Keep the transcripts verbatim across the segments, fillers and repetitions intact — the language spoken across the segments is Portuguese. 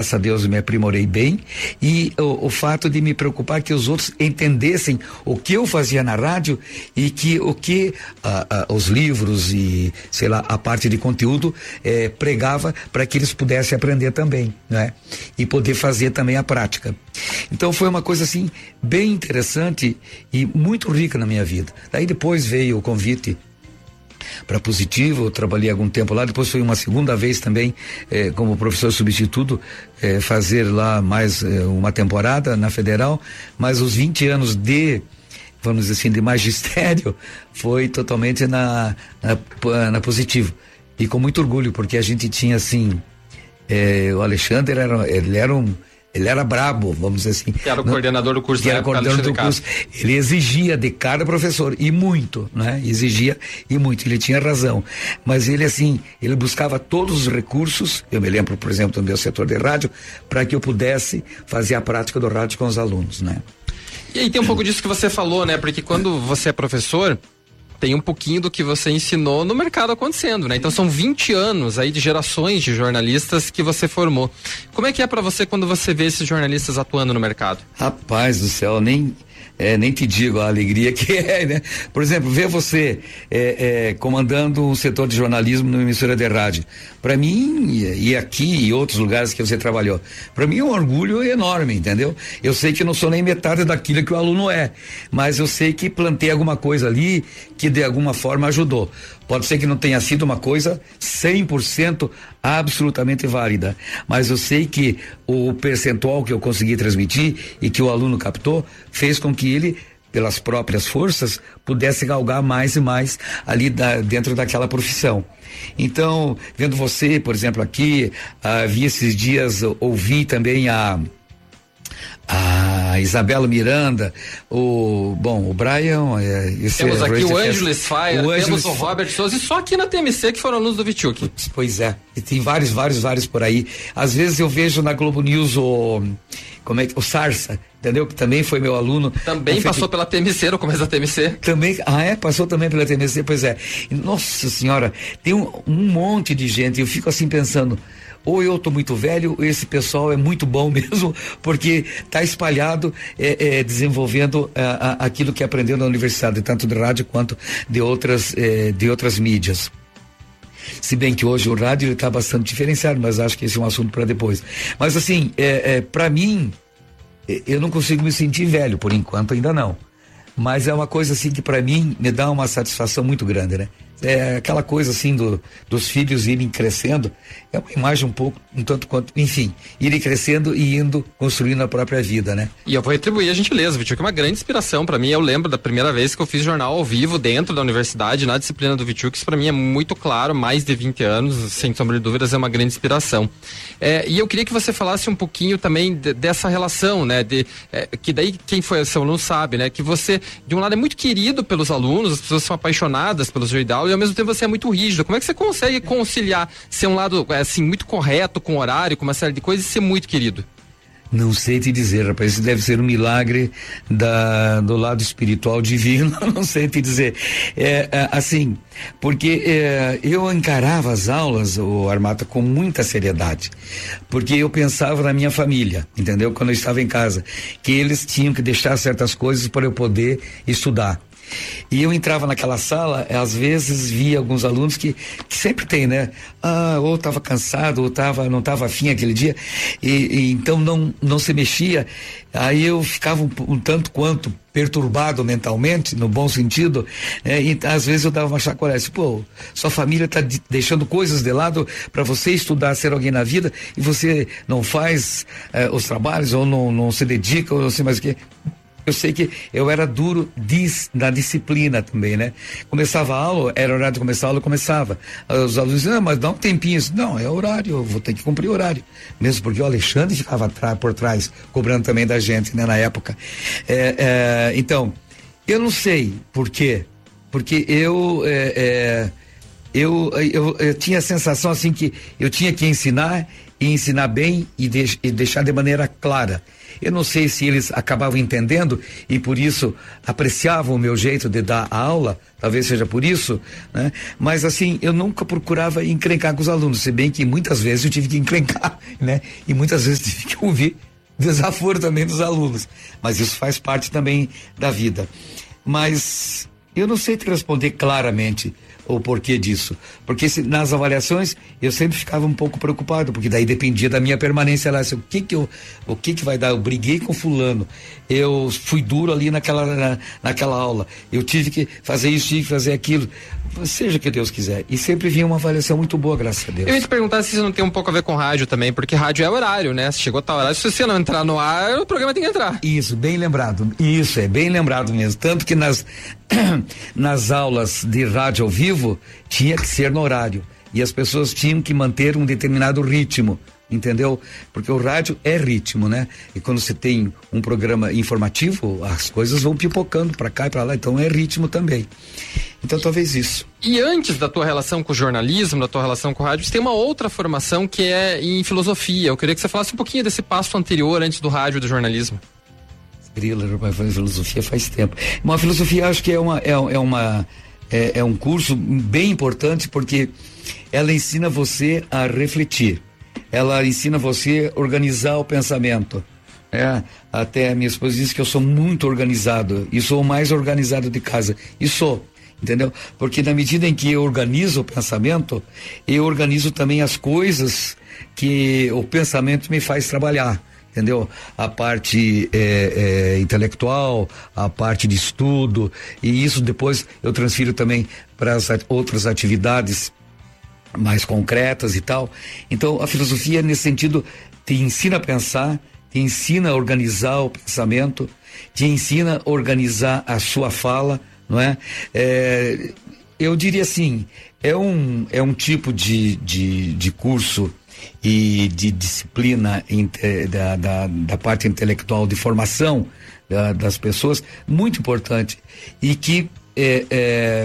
graças a Deus me aprimorei bem, e o, o fato de me preocupar que os outros entendessem o que eu fazia na rádio e que o que ah, ah, os livros e, sei lá, a parte de conteúdo eh, pregava para que eles pudessem aprender também, né? E poder fazer também a prática. Então foi uma coisa assim bem interessante e muito rica na minha vida. Daí depois veio o convite para Positivo, eu trabalhei algum tempo lá, depois foi uma segunda vez também eh, como professor substituto, eh, fazer lá mais eh, uma temporada na Federal, mas os vinte anos de, vamos dizer assim, de magistério foi totalmente na, na, na Positivo, e com muito orgulho, porque a gente tinha assim, eh, o Alexandre era, ele era um Ele era brabo, vamos dizer assim. Que era o no, coordenador do curso. Que era coordenador do curso. Ele exigia de cada professor, e muito, né? Exigia e muito, ele tinha razão. Mas ele, assim, ele buscava todos os recursos, eu me lembro, por exemplo, do meu setor de rádio, para que eu pudesse fazer a prática do rádio com os alunos, né? E aí tem um pouco disso que você falou, né? Porque quando você é professor, tem um pouquinho do que você ensinou no mercado acontecendo, né? Então são vinte anos aí de gerações de jornalistas que você formou. Como é que é pra você quando você vê esses jornalistas atuando no mercado? Rapaz do céu, nem... É, nem te digo a alegria que é, né? Por exemplo, ver você é, é, comandando um setor de jornalismo numa emissora de rádio. Para mim, e aqui e outros lugares que você trabalhou, para mim é um orgulho enorme, entendeu? Eu sei que não sou nem metade daquilo que o aluno é, mas eu sei que plantei alguma coisa ali que de alguma forma ajudou. Pode ser que não tenha sido uma coisa cem por cento absolutamente válida, mas eu sei que o percentual que eu consegui transmitir e que o aluno captou fez com que ele, pelas próprias forças, pudesse galgar mais e mais ali da, dentro daquela profissão. Então, vendo você, por exemplo, aqui, ah, vi esses dias, ouvi também a a Isabela Miranda, o, bom, o Brian, é, esse temos é, aqui o Fest, Ângeles Faia, o temos o Robert Souza, e só aqui na T M C que foram alunos do Vitiuk. Pois é, e tem vários, vários, vários por aí. Às vezes eu vejo na Globo News o, como é que, o Sarsa, entendeu? Que também foi meu aluno. Também passou pela T M C, no começo da T M C. Também, ah é? Passou também pela T M C, pois é. E, nossa senhora, tem um, um monte de gente, eu fico assim pensando, ou eu tô muito velho, ou esse pessoal é muito bom mesmo, porque tá espalhado, é, é, desenvolvendo a, a, aquilo que aprendeu na universidade, tanto de rádio quanto de outras, é, de outras mídias. Se bem que hoje o rádio ele tá bastante diferenciado, mas acho que esse é um assunto para depois. Mas assim, é, é, para mim, eu não consigo me sentir velho, por enquanto ainda não. Mas é uma coisa assim que para mim me dá uma satisfação muito grande, né? É aquela coisa assim do, dos filhos irem crescendo, é uma imagem um pouco, um tanto quanto, enfim, irem crescendo e indo construindo a própria vida, né? E eu vou retribuir a gentileza, Vitiuk, que é uma grande inspiração para mim. Eu lembro da primeira vez que eu fiz jornal ao vivo dentro da universidade, na disciplina do Vitiuk, isso para mim é muito claro, mais de vinte anos, sem sombra de dúvidas, é uma grande inspiração. É, e eu queria que você falasse um pouquinho também de, dessa relação, né? De, é, que daí quem foi seu aluno sabe, né? Que você, de um lado, é muito querido pelos alunos, as pessoas são apaixonadas pelo seu ideal, e ao mesmo tempo você é muito rígido. Como é que você consegue conciliar ser um lado assim muito correto, com horário, com uma série de coisas, e ser muito querido? Não sei te dizer, rapaz, isso deve ser um milagre da, do lado espiritual divino, não sei te dizer. É, é, assim, porque é, eu encarava as aulas, o Armata, com muita seriedade, porque eu pensava na minha família, entendeu? Quando eu estava em casa, que eles tinham que deixar certas coisas para eu poder estudar. E eu entrava naquela sala, às vezes via alguns alunos que, que sempre tem, né? Ah, ou estava cansado, ou tava, não estava afim aquele dia, e, e então não, não se mexia. Aí eu ficava um, um tanto quanto perturbado mentalmente, no bom sentido, né? E às vezes eu dava uma chacoalhada, assim, pô, sua família está de, deixando coisas de lado para você estudar, ser alguém na vida, e você não faz eh, os trabalhos, ou não, não se dedica, ou não sei mais o quê. Eu sei que eu era duro dis, na disciplina também, né? Começava a aula, era horário de começar a aula, eu começava. Os alunos diziam, ah, mas dá um tempinho. Não, é horário, eu vou ter que cumprir o horário. Mesmo porque o Alexandre ficava atrás, por trás, cobrando também da gente, né, na época. É, é, então, eu não sei por quê. Porque eu, é, é, eu, eu, eu tinha a sensação assim que eu tinha que ensinar e ensinar bem e, de, e deixar de maneira clara. Eu não sei se eles acabavam entendendo e por isso apreciavam o meu jeito de dar a aula, talvez seja por isso, né? Mas assim, eu nunca procurava encrencar com os alunos, se bem que muitas vezes eu tive que encrencar, né? E muitas vezes tive que ouvir desaforo também dos alunos, mas isso faz parte também da vida. Mas eu não sei te responder claramente o porquê disso, porque se, nas avaliações eu sempre ficava um pouco preocupado, porque daí dependia da minha permanência lá, assim, o que que eu, o que que vai dar, eu briguei com fulano, eu fui duro ali naquela, na, naquela aula, eu tive que fazer isso, tive que fazer aquilo, seja o que Deus quiser, e sempre vinha uma avaliação muito boa, graças a Deus. Eu ia te perguntar se isso não tem um pouco a ver com rádio também, porque rádio é horário, né, se chegou a tal horário, se você não entrar no ar, o programa tem que entrar. Isso, bem lembrado, isso, é bem lembrado mesmo, tanto que nas nas aulas de rádio ao vivo tinha que ser no horário e as pessoas tinham que manter um determinado ritmo, entendeu? Porque o rádio é ritmo, né? E quando você tem um programa informativo, as coisas vão pipocando pra cá e pra lá, então é ritmo também. Então talvez isso. E antes da tua relação com o jornalismo, da tua relação com o rádio, você tem uma outra formação que é em filosofia. Eu queria que você falasse um pouquinho desse passo anterior, antes do rádio e do jornalismo. Grila, filosofia faz tempo. Uma filosofia acho que é uma é, é uma é, é um curso bem importante porque ela ensina você a refletir, ela ensina você a organizar o pensamento. É, até a minha esposa disse que eu sou muito organizado e sou o mais organizado de casa e sou, entendeu? Porque na medida em que eu organizo o pensamento, eu organizo também as coisas que o pensamento me faz trabalhar. Entendeu? A parte é, é, intelectual, a parte de estudo, e isso depois eu transfiro também para as outras atividades mais concretas e tal. Então a filosofia nesse sentido te ensina a pensar, te ensina a organizar o pensamento, te ensina a organizar a sua fala, não é? É, eu diria assim, é um, é um tipo de, de, de curso e de disciplina da, da, da parte intelectual, de formação da, das pessoas, muito importante e que é, é,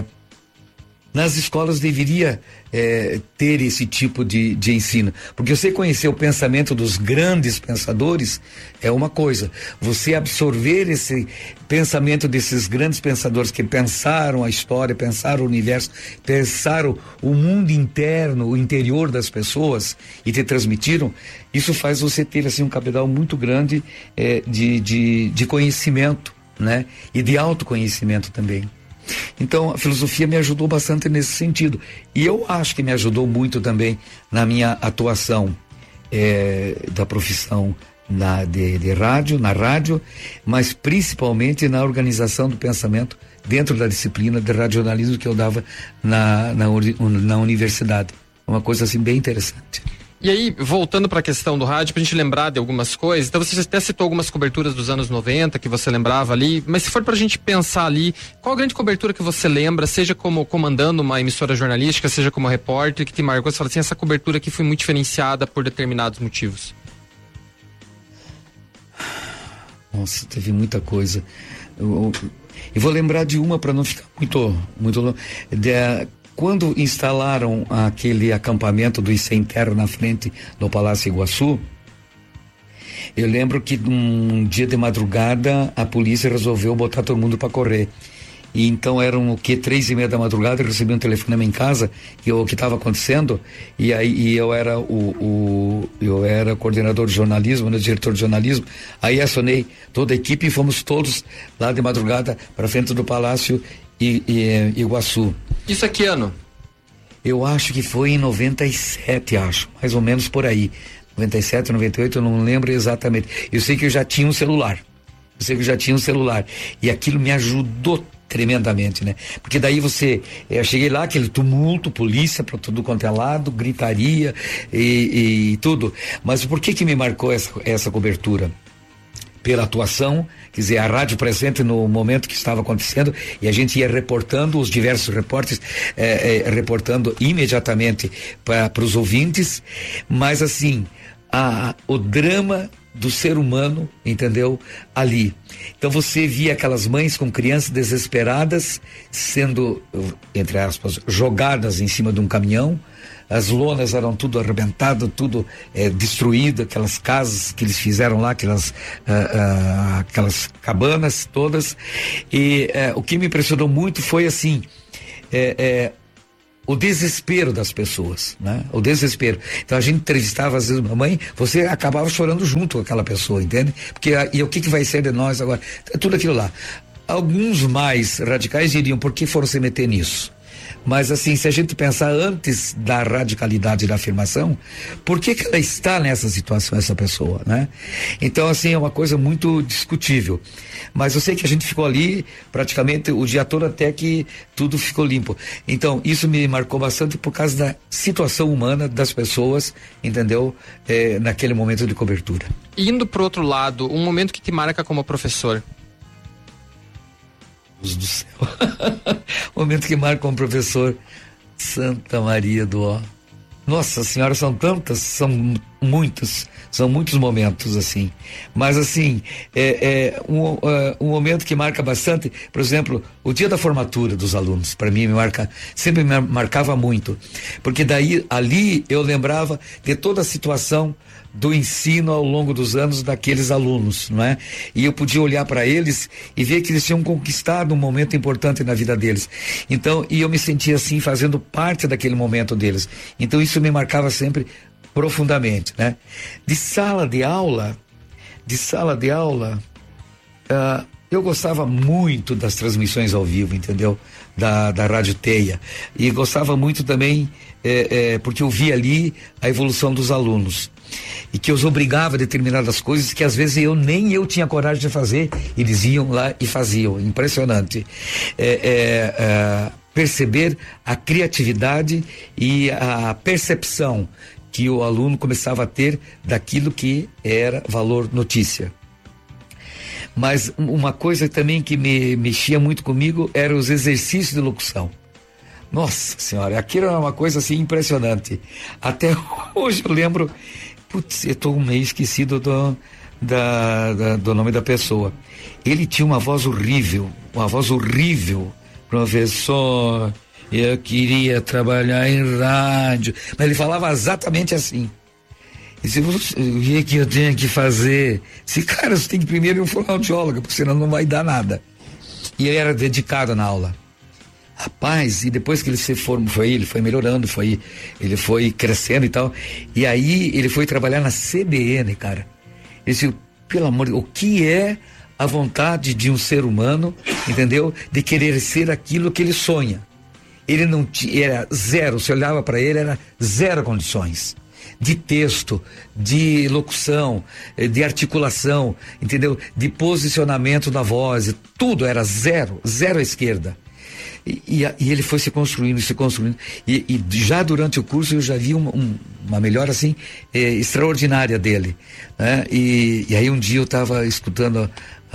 nas escolas deveria é, ter esse tipo de, de ensino, porque você conhecer o pensamento dos grandes pensadores é uma coisa, você absorver esse pensamento desses grandes pensadores que pensaram a história, pensaram o universo, pensaram o mundo interno, o interior das pessoas e te transmitiram, isso faz você ter assim um cabedal muito grande é, de, de, de conhecimento, né? E de autoconhecimento também. Então a filosofia me ajudou bastante nesse sentido e eu acho que me ajudou muito também na minha atuação é, da profissão na, de, de rádio, na rádio, mas principalmente na organização do pensamento dentro da disciplina de radiojornalismo que eu dava na, na, na universidade, uma coisa assim bem interessante. E aí, voltando para a questão do rádio, pra gente lembrar de algumas coisas, então você até citou algumas coberturas dos anos noventa que você lembrava ali, mas se for pra gente pensar ali, qual a grande cobertura que você lembra, seja como comandando uma emissora jornalística, seja como repórter, que te marcou, você fala assim, essa cobertura aqui foi muito diferenciada por determinados motivos? Nossa, teve muita coisa. Eu, eu, eu vou lembrar de uma para não ficar muito, muito longe. Quando instalaram aquele acampamento do Sem Terra na frente do Palácio Iguaçu, eu lembro que um dia de madrugada a polícia resolveu botar todo mundo para correr. E então eram o que três e meia da madrugada, eu recebi um telefonema em casa que o que estava acontecendo e aí e eu era o, o eu era coordenador de jornalismo, né, diretor de jornalismo. Aí acionei toda a equipe e fomos todos lá de madrugada para frente do Palácio I, I, Iguaçu. Isso é que ano? Eu acho que foi em noventa e sete, acho, mais ou menos por aí. noventa e sete, noventa e oito, eu não lembro exatamente. Eu sei que eu já tinha um celular. Eu sei que eu já tinha um celular. E aquilo me ajudou tremendamente, né? Porque daí você, eu cheguei lá, aquele tumulto, polícia para tudo quanto é lado, gritaria e, e tudo. Mas por que que me marcou essa, essa cobertura? Pela atuação, quer dizer, a rádio presente no momento que estava acontecendo e a gente ia reportando, os diversos repórteres eh, eh, reportando imediatamente para os ouvintes, mas assim, a, o drama do ser humano, entendeu? Ali. Então você via aquelas mães com crianças desesperadas sendo, entre aspas, jogadas em cima de um caminhão. As lonas eram tudo arrebentado, tudo é, destruído, aquelas casas que eles fizeram lá, aquelas, ah, ah, aquelas cabanas todas. E eh, o que me impressionou muito foi assim, é, é, o desespero das pessoas, né? O desespero. Então a gente entrevistava às vezes uma mãe, você acabava chorando junto com aquela pessoa, entende? Porque e o que que vai ser de nós agora? Tudo aquilo lá. Alguns mais radicais diriam, por que foram se meter nisso? Mas assim, se a gente pensar antes da radicalidade da afirmação, por que que ela está nessa situação, essa pessoa, né? Então assim, é uma coisa muito discutível. Mas eu sei que a gente ficou ali praticamente o dia todo até que tudo ficou limpo. Então, isso me marcou bastante por causa da situação humana das pessoas, entendeu? É, naquele momento de cobertura. Indo pro outro lado, um momento que te marca como professor. Deus do céu. Momento que marca um professor. Santa Maria do Ó. Nossa Senhora, são tantas, são muitos, são muitos momentos assim. Mas assim, é, é um, uh, um momento que marca bastante, por exemplo, o dia da formatura dos alunos, para mim me marca, sempre me marcava muito, porque daí ali eu lembrava de toda a situação do ensino ao longo dos anos daqueles alunos, não é? E eu podia olhar para eles e ver que eles tinham conquistado um momento importante na vida deles. Então, e eu me sentia assim, fazendo parte daquele momento deles. Então, isso me marcava sempre profundamente, né? De sala de aula, de sala de aula, uh, eu gostava muito das transmissões ao vivo, entendeu? Da, da Rádio Teia. E gostava muito também, é, é, porque eu via ali a evolução dos alunos. E que os obrigava a determinadas coisas que às vezes eu nem eu tinha coragem de fazer, eles iam lá e faziam. Impressionante. É, é, é, perceber a criatividade e a percepção que o aluno começava a ter daquilo que era valor notícia. Mas uma coisa também que me mexia muito comigo eram os exercícios de locução. Nossa Senhora, aquilo era uma coisa assim impressionante. Até hoje eu lembro, putz, eu estou meio esquecido do, da, da, do nome da pessoa. Ele tinha uma voz horrível, uma voz horrível. Professor, eu queria trabalhar em rádio. Mas ele falava exatamente assim. E se você, o que é que eu tenho que fazer? Se cara, você tem que primeiro ir um fonoaudiólogo, porque senão não vai dar nada. E ele era dedicado na aula. Rapaz, e depois que ele se formou, foi ele foi melhorando, foi, ele foi crescendo e tal. E aí ele foi trabalhar na C B N, cara. Ele disse, pelo amor de Deus, o que é a vontade de um ser humano, entendeu? De querer ser aquilo que ele sonha. Ele não tinha, era zero, você olhava para ele, era zero condições. De texto, de locução, de articulação, entendeu? De posicionamento da voz, tudo era zero, zero à esquerda. E, e, e ele foi se construindo, se construindo. E, e já durante o curso eu já vi uma, um, uma melhora assim é, extraordinária dele, né? E, e aí um dia eu estava escutando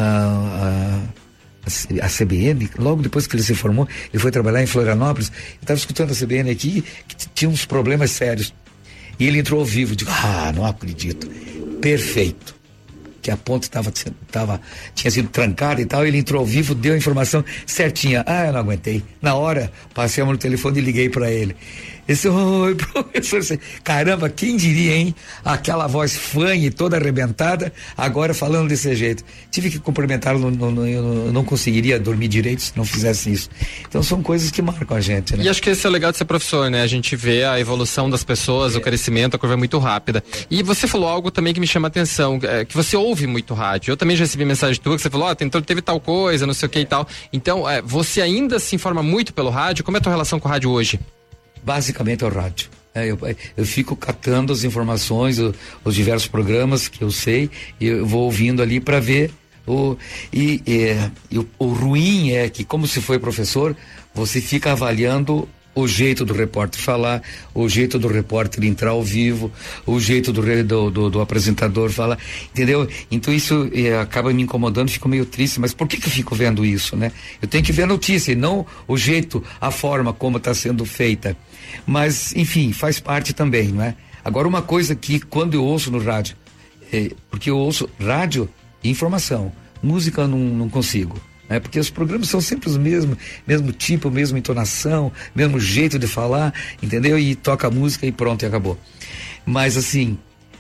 a, a, a C B N, logo depois que ele se formou, ele foi trabalhar em Florianópolis. Eu estava escutando a C B N aqui, que tinha uns problemas sérios. E ele entrou ao vivo, digo, ah, não acredito. Perfeito. Que a ponte tava, tava, tinha sido trancada e tal, ele entrou ao vivo, deu a informação certinha. Ah, eu não aguentei. Na hora, passei a mão no telefone e liguei para ele. Eu disse, oi, professor. Caramba, quem diria, hein? Aquela voz fanha e toda arrebentada, agora falando desse jeito. Tive que cumprimentá-lo, não, não, eu não conseguiria dormir direito se não fizesse isso. Então são coisas que marcam a gente, né? E acho que esse é o legal de ser professor, né? A gente vê a evolução das pessoas, é. o crescimento, a curva é muito rápida. E você falou algo também que me chama a atenção, é, que você ouve muito rádio. Eu também já recebi mensagem tua que você falou, ó, oh, teve tal coisa, não sei o que e tal. Então, é, você ainda se informa muito pelo rádio? Como é a tua relação com o rádio hoje? Basicamente é o rádio. É, eu, eu fico catando as informações, o, os diversos programas que eu sei, e eu vou ouvindo ali para ver. O, e, é, e o, o ruim é que, como se foi professor, você fica avaliando o jeito do repórter falar, o jeito do repórter entrar ao vivo, o jeito do, do, do, do apresentador falar, entendeu? Então isso é, acaba me incomodando, fico meio triste, mas por que que eu fico vendo isso, né? Eu tenho que ver a notícia e não o jeito, a forma como está sendo feita. Mas, enfim, faz parte também, não é? Agora, uma coisa que quando eu ouço no rádio, é, porque eu ouço rádio e informação, música não, não consigo, né? Porque os programas são sempre os mesmos, mesmo tipo, mesma entonação, mesmo jeito de falar, entendeu? E toca a música e pronto, e acabou. Mas assim,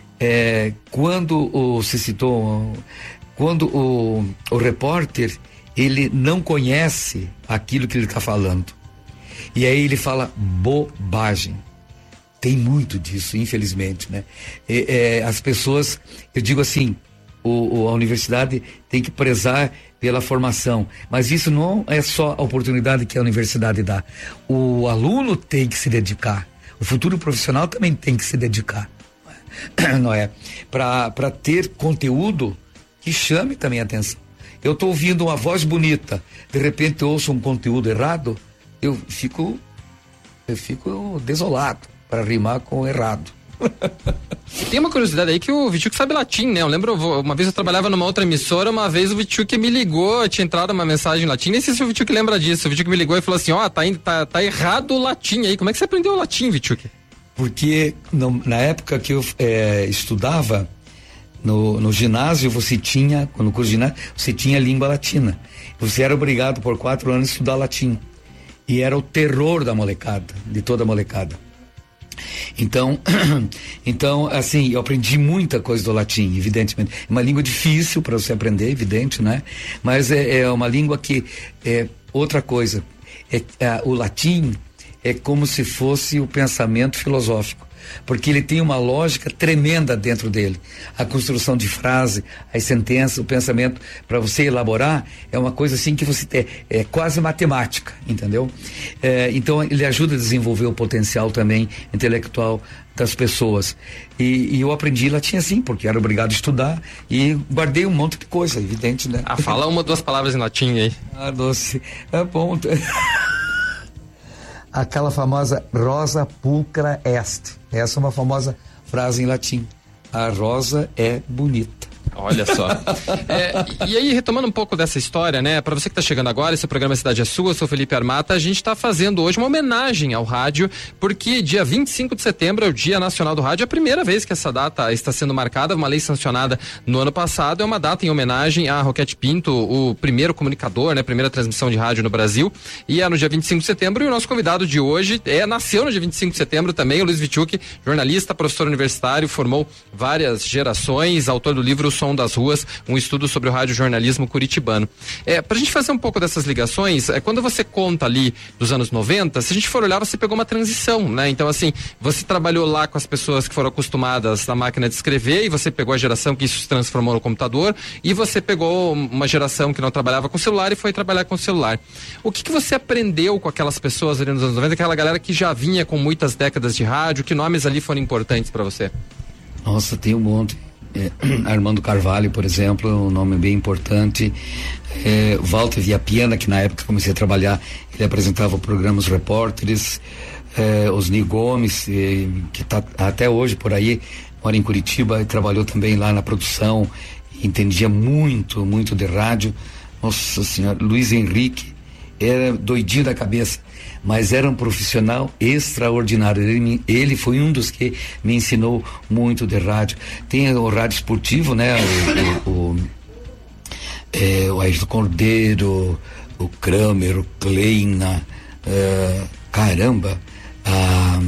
é, quando o, se citou, quando o, o repórter, ele não conhece aquilo que ele está falando, e aí ele fala bobagem. Tem muito disso, infelizmente, né? É, é, as pessoas, eu digo assim, o, o, a universidade tem que prezar pela formação, mas isso não é só a oportunidade que a universidade dá. O aluno tem que se dedicar, o futuro profissional também tem que se dedicar, não é? Para para ter conteúdo que chame também a atenção. Eu estou ouvindo uma voz bonita, de repente eu ouço um conteúdo errado, eu fico, eu fico desolado, para rimar com errado. Tem uma curiosidade aí que o Vichuk sabe latim, né? Eu lembro, uma vez eu trabalhava numa outra emissora, uma vez o Vichuk me ligou, tinha entrado uma mensagem em latim, nem sei se o Vichuk lembra disso. O Vichuk me ligou e falou assim, ó, oh, tá, tá, tá errado o latim aí. Como é que você aprendeu o latim, Vichuk? Porque no, na época que eu é, estudava no, no ginásio, você tinha, no curso de ginásio, você tinha língua latina. Você era obrigado por quatro anos a estudar latim. E era o terror da molecada, de toda a molecada. Então, então, assim, eu aprendi muita coisa do latim, evidentemente. É uma língua difícil para você aprender, evidente, né? Mas é, é uma língua que é outra coisa. É, é, o latim é como se fosse o pensamento filosófico, porque ele tem uma lógica tremenda dentro dele. A construção de frase, as sentenças, o pensamento, para você elaborar, é uma coisa assim que você tem, é quase matemática, entendeu? É, então ele ajuda a desenvolver o potencial também intelectual das pessoas. E, e eu aprendi latim assim, porque era obrigado a estudar e guardei um monte de coisa, evidente, né? Ah, fala uma, duas palavras em latim aí. Ah, doce. É bom. Aquela famosa rosa pulcra est. Essa é uma famosa frase em latim. A rosa é bonita. Olha só. É, e aí, retomando um pouco dessa história, né? Para você que está chegando agora, esse programa Cidade é Sua, eu sou Felipe Armata, a gente está fazendo hoje uma homenagem ao rádio, porque dia vinte e cinco de setembro é o Dia Nacional do Rádio, é a primeira vez que essa data está sendo marcada, uma lei sancionada no ano passado, é uma data em homenagem a Roquete Pinto, o primeiro comunicador, né? Primeira transmissão de rádio no Brasil, e é no dia vinte e cinco de setembro, e o nosso convidado de hoje é, nasceu no dia vinte e cinco de setembro também, o Luiz Vichuk, jornalista, professor universitário, formou várias gerações, autor do livro Som das Ruas, um estudo sobre o radiojornalismo curitibano. É, pra gente fazer um pouco dessas ligações, é, quando você conta ali dos anos noventa, se a gente for olhar, você pegou uma transição, né? Então, assim, você trabalhou lá com as pessoas que foram acostumadas na máquina de escrever, e você pegou a geração que isso se transformou no computador, e você pegou uma geração que não trabalhava com celular e foi trabalhar com celular. O que que você aprendeu com aquelas pessoas ali nos anos noventa, aquela galera que já vinha com muitas décadas de rádio, que nomes ali foram importantes para você? Nossa, tem um monte. É, Armando Carvalho, por exemplo, um nome bem importante. é, Walter Viapiana, que na época que comecei a trabalhar, ele apresentava o programa Os Repórteres. é, Osni Gomes, é, que está até hoje por aí, mora em Curitiba e trabalhou também lá na produção, entendia muito, muito de rádio. Nossa Senhora, Luiz Henrique era doidinho da cabeça, mas era um profissional extraordinário. Ele, ele foi um dos que me ensinou muito de rádio. Tem o rádio esportivo, né? O, o, o, é, o Ayrton Cordeiro, o Kramer, o Kleina, é, caramba, a,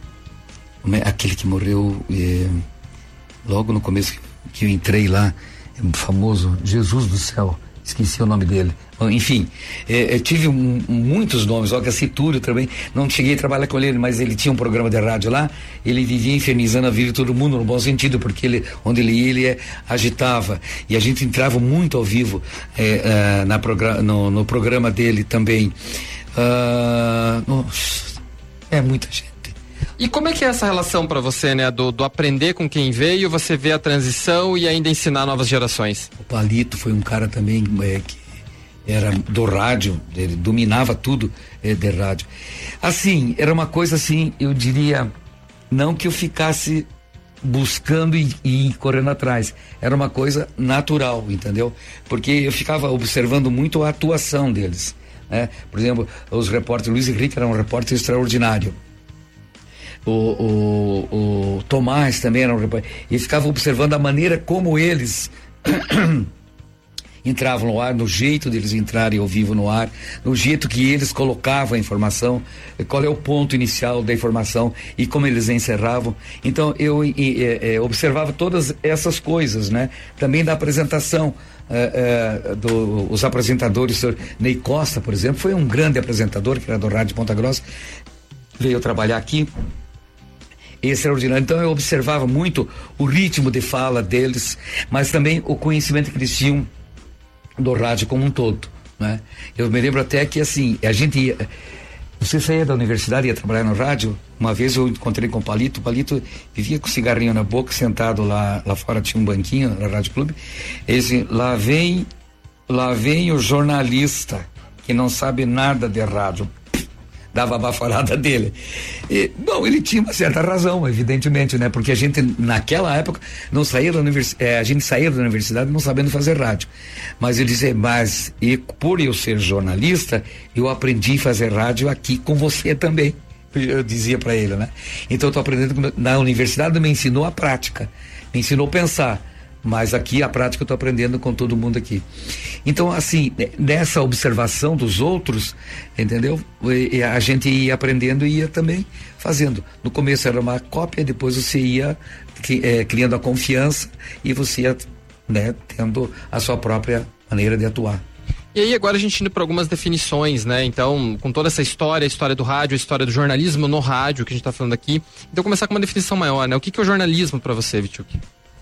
aquele que morreu é, logo no começo que eu entrei lá, famoso, Jesus do céu, esqueci o nome dele. Enfim, é, eu tive um, muitos nomes, olha, Citúrio também, não cheguei a trabalhar com ele, mas ele tinha um programa de rádio lá, ele vivia infernizando a vida de todo mundo, no bom sentido, porque ele, onde ele ia, ele é, agitava, e a gente entrava muito ao vivo é, uh, na progra- no, no programa dele também. Uh, nossa, é muita gente. E como é que é essa relação para você, né? Do, do aprender com quem veio, você vê a transição e ainda ensinar novas gerações? O Palito foi um cara também é, que era do rádio, ele dominava tudo é, de rádio. Assim, era uma coisa assim, eu diria, não que eu ficasse buscando e, e correndo atrás, era uma coisa natural, entendeu? Porque eu ficava observando muito a atuação deles, né? Por exemplo, os repórteres, Luiz Henrique era um repórter extraordinário. o, o, o Tomás também era um repórter, e ficava observando a maneira como eles entravam no ar, no jeito deles entrarem ao vivo no ar, no jeito que eles colocavam a informação, qual é o ponto inicial da informação e como eles encerravam. Então eu e, e, observava todas essas coisas, né? Também da apresentação. É, é, do, os apresentadores, o senhor Ney Costa, por exemplo, foi um grande apresentador, que era do Rádio Ponta Grossa, veio trabalhar aqui, extraordinário. Então eu observava muito o ritmo de fala deles, mas também o conhecimento que eles tinham do rádio como um todo, né? Eu me lembro até que assim, a gente ia, você saía da universidade e ia trabalhar no rádio. Uma vez eu encontrei com o Palito, o Palito vivia com cigarrinho na boca, sentado lá, lá fora tinha um banquinho na Rádio Clube. Ele disse, lá vem, lá vem o jornalista que não sabe nada de rádio. Dava a baforada dele. E, bom, ele tinha uma certa razão, evidentemente, né? Porque a gente, naquela época, não saía da universidade, é, a gente saía da universidade não sabendo fazer rádio. Mas ele dizia, mas e, por eu ser jornalista, eu aprendi a fazer rádio aqui com você também. Eu dizia para ele, né? Então eu tô aprendendo, na universidade me ensinou a prática, me ensinou a pensar. Mas aqui a prática eu estou aprendendo com todo mundo aqui. Então, assim, nessa observação dos outros, entendeu? E a gente ia aprendendo e ia também fazendo. No começo era uma cópia, depois você ia é, criando a confiança e você ia, né, tendo a sua própria maneira de atuar. E aí agora a gente indo para algumas definições, né? Então, com toda essa história, a história do rádio, a história do jornalismo no rádio que a gente está falando aqui, então começar com uma definição maior, né? O que, que é o jornalismo para você, Vichuk?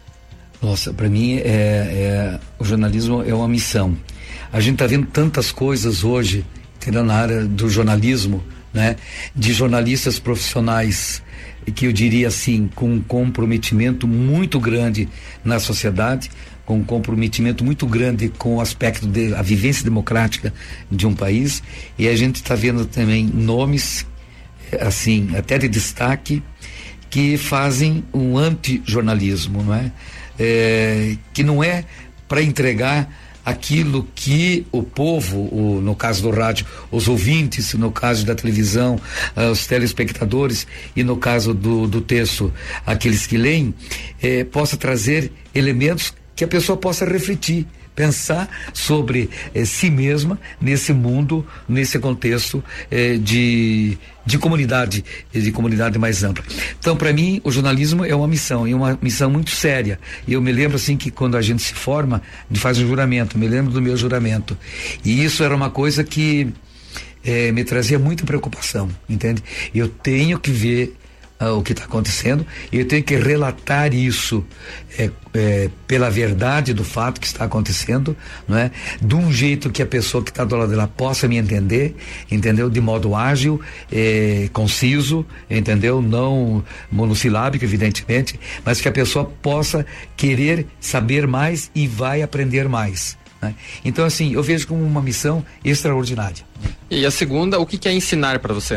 Nossa, para mim é, é, o jornalismo é uma missão. A gente está vendo tantas coisas hoje, entendeu, na área do jornalismo, né? De jornalistas profissionais, que eu diria assim, com um comprometimento muito grande na sociedade, com um comprometimento muito grande com o aspecto da vivência democrática de um país. E a gente está vendo também nomes, assim, até de destaque, que fazem um anti-jornalismo, não é? É, que não é para entregar aquilo que o povo, o, no caso do rádio, os ouvintes, no caso da televisão, uh, os telespectadores, e no caso do, do texto, aqueles que leem, eh, possa trazer elementos que a pessoa possa refletir, pensar sobre eh, si mesma nesse mundo, nesse contexto eh, de, de comunidade, de comunidade mais ampla. Então, para mim, o jornalismo é uma missão, e uma missão muito séria. E eu me lembro assim que quando a gente se forma, a gente faz um juramento, me lembro do meu juramento. E isso era uma coisa que eh, me trazia muita preocupação, entende? Eu tenho que ver Uh, o que está acontecendo, e eu tenho que relatar isso é, é, pela verdade do fato que está acontecendo, não é? De um jeito que a pessoa que está do lado dela possa me entender, entendeu? De modo ágil, é, conciso, entendeu? Não monossilábico, evidentemente, mas que a pessoa possa querer saber mais e vai aprender mais, né? Então, assim, eu vejo como uma missão extraordinária. E a segunda, o que, que é ensinar para você?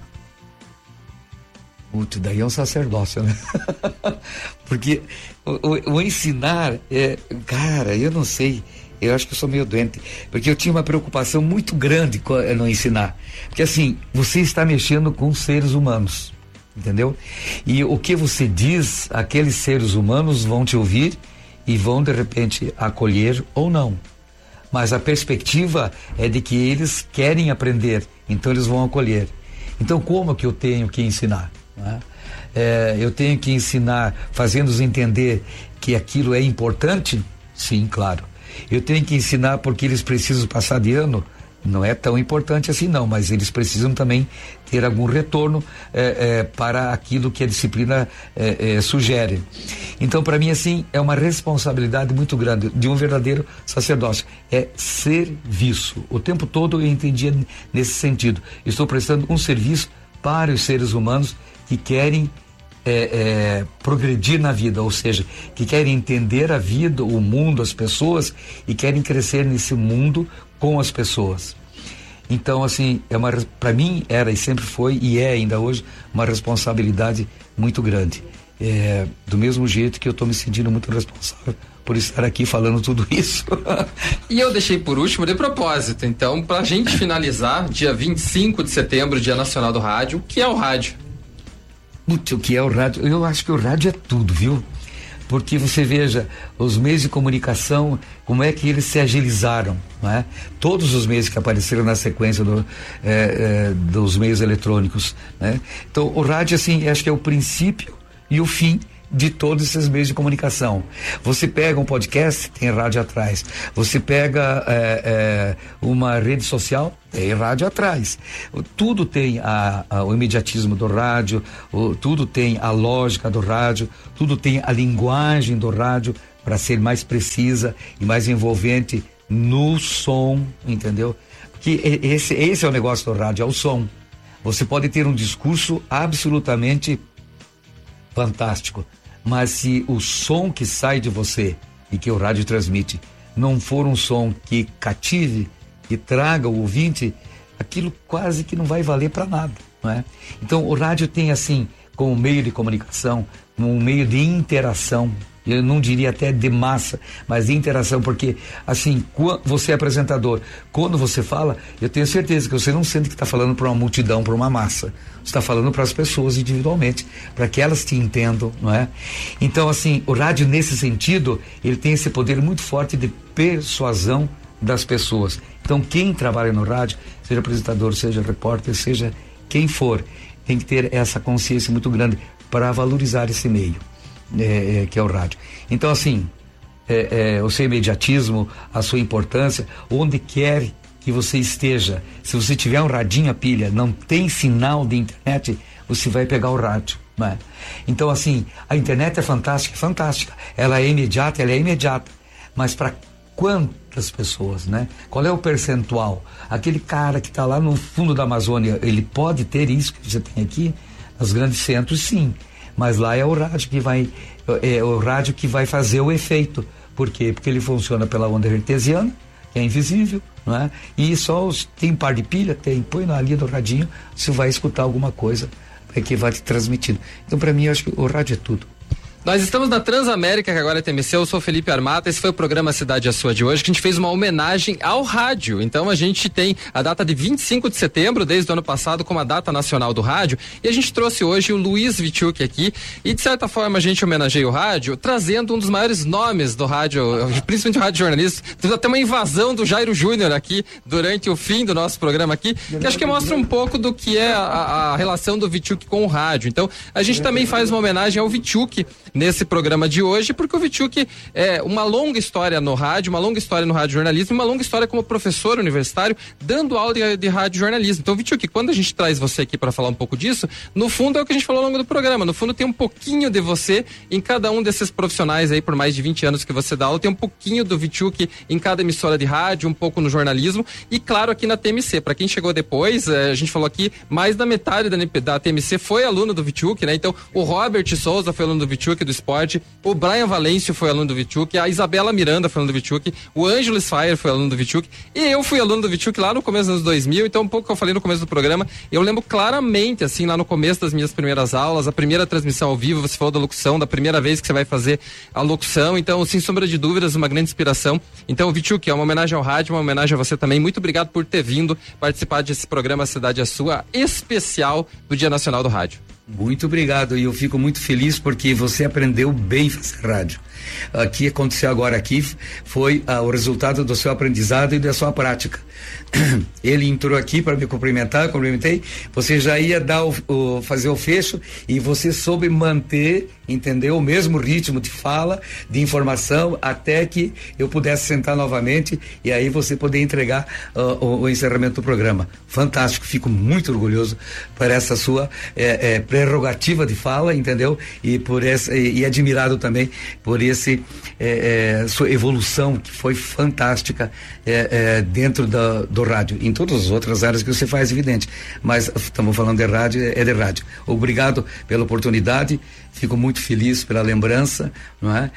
Putz, daí é um sacerdócio, né? Porque o, o, o ensinar é, cara, eu não sei, eu acho que eu sou meio doente, porque eu tinha uma preocupação muito grande no ensinar, porque assim, você está mexendo com seres humanos, entendeu? E o que você diz, aqueles seres humanos vão te ouvir e vão de repente acolher ou não, mas a perspectiva é de que eles querem aprender, então eles vão acolher. Então como que eu tenho que ensinar? É, eu tenho que ensinar fazendo-os entender que aquilo é importante? Sim, claro. Eu tenho que ensinar porque eles precisam passar de ano? Não é tão importante assim não, mas eles precisam também ter algum retorno é, é, para aquilo que a disciplina é, é, sugere. Então, para mim, assim, é uma responsabilidade muito grande de um verdadeiro sacerdócio, é serviço. O tempo todo eu entendia nesse sentido, estou prestando um serviço para os seres humanos que querem é, é, progredir na vida, ou seja, que querem entender a vida, o mundo, as pessoas, e querem crescer nesse mundo com as pessoas. Então, assim, é uma, para mim era e sempre foi, e é ainda hoje, uma responsabilidade muito grande. É, do mesmo jeito que eu estou me sentindo muito responsável por estar aqui falando tudo isso. E eu deixei por último de propósito, então, pra gente finalizar, dia vinte e cinco de setembro, Dia Nacional do Rádio, o que é o rádio? Putz, o que é o rádio? Eu acho que o rádio é tudo, viu? Porque você veja, os meios de comunicação, como é que eles se agilizaram, não é? Todos os meios que apareceram na sequência do, é, é, dos meios eletrônicos, né? Então, o rádio, assim, acho que é o princípio e o fim de todos esses meios de comunicação. Você pega um podcast, tem rádio atrás. Você pega é, é, uma rede social, tem rádio atrás. Tudo tem a, a, o imediatismo do rádio, o, tudo tem a lógica do rádio, tudo tem a linguagem do rádio para ser mais precisa e mais envolvente no som, entendeu? Porque esse, esse é o negócio do rádio, é o som. Você pode ter um discurso absolutamente fantástico, mas se o som que sai de você e que o rádio transmite não for um som que cative e traga o ouvinte, aquilo quase que não vai valer para nada, não é? Então o rádio tem, assim, como meio de comunicação, um meio de interação, eu não diria até de massa, mas de interação, porque assim, você é apresentador, quando você fala, eu tenho certeza que você não sente que está falando para uma multidão, para uma massa, você está falando para as pessoas individualmente, para que elas te entendam, não é? Então, assim, o rádio, nesse sentido, ele tem esse poder muito forte de persuasão das pessoas. Então, quem trabalha no rádio, seja apresentador, seja repórter, seja quem for, tem que ter essa consciência muito grande para valorizar esse meio. É, é, que é o rádio. Então, assim, é, é, o seu imediatismo, a sua importância, onde quer que você esteja, se você tiver um radinho a pilha, não tem sinal de internet, você vai pegar o rádio, né? Então, assim, a internet é fantástica, é fantástica, ela é imediata, ela é imediata, mas para quantas pessoas, né? Qual é o percentual? Aquele cara que está lá no fundo da Amazônia, ele pode ter isso que você tem aqui? Nos grandes centros, sim. Mas lá é o rádio que vai é o rádio que vai fazer o efeito. Por quê? Porque ele funciona pela onda hertziana, que é invisível, não é? E só os, tem um par de pilha, tem, põe na linha do radinho, você vai escutar alguma coisa que vai te transmitindo. Então, para mim, eu acho que o rádio é tudo. Nós estamos na Transamérica, que agora é T M C, eu sou Felipe Armata, esse foi o programa Cidade é Sua de hoje, que a gente fez uma homenagem ao rádio. Então a gente tem a data de vinte e cinco de setembro, desde o ano passado, como a data nacional do rádio, e a gente trouxe hoje o Luiz Witczuk aqui, e de certa forma a gente homenageia o rádio, trazendo um dos maiores nomes do rádio, principalmente o rádio jornalista. Teve até uma invasão do Jairo Júnior aqui, durante o fim do nosso programa aqui, que acho que mostra um pouco do que é a, a relação do Witczuk com o rádio. Então a gente também faz uma homenagem ao Witczuk nesse programa de hoje, porque o Witczuk é uma longa história no rádio, uma longa história no rádio jornalismo, uma longa história como professor universitário, dando aula de, de rádio jornalismo. Então, Witczuk, quando a gente traz você aqui para falar um pouco disso, no fundo é o que a gente falou ao longo do programa, no fundo tem um pouquinho de você em cada um desses profissionais aí, por mais de vinte anos que você dá aula, tem um pouquinho do Witczuk em cada emissora de rádio, um pouco no jornalismo e, claro, aqui na T M C. Para quem chegou depois, a gente falou aqui, mais da metade da, da T M C foi aluno do Witczuk, né? Então, o Robert Souza foi aluno do Witczuk, do esporte, o Brian Valêncio foi aluno do Witczuk, a Isabela Miranda foi aluno do Witczuk, o Ângelo Sfire foi aluno do Witczuk, e eu fui aluno do Witczuk lá no começo dos anos dois mil, então um pouco que eu falei no começo do programa, eu lembro claramente, assim, lá no começo das minhas primeiras aulas, a primeira transmissão ao vivo, você falou da locução, da primeira vez que você vai fazer a locução, então, sem sombra de dúvidas, uma grande inspiração. Então, Witczuk, é uma homenagem ao rádio, uma homenagem a você também, muito obrigado por ter vindo participar desse programa Cidade é Sua, especial do Dia Nacional do Rádio. Muito obrigado, e eu fico muito feliz porque você aprendeu bem a fazer rádio. O que aconteceu agora aqui foi ah, o resultado do seu aprendizado e da sua prática. Ele entrou aqui para me cumprimentar, eu cumprimentei, você já ia dar o, o, fazer o fecho e você soube manter, entendeu? O mesmo ritmo de fala, de informação, até que eu pudesse sentar novamente e aí você poder entregar uh, o, o encerramento do programa. Fantástico, fico muito orgulhoso por essa sua é, é, prerrogativa de fala, entendeu? E por essa, e, e admirado também por esse é, é, sua evolução que foi fantástica é, é, dentro da, do rádio, em todas as outras áreas que você faz, evidente, mas estamos falando de rádio, é de rádio. Obrigado pela oportunidade, fico muito feliz pela lembrança, não é?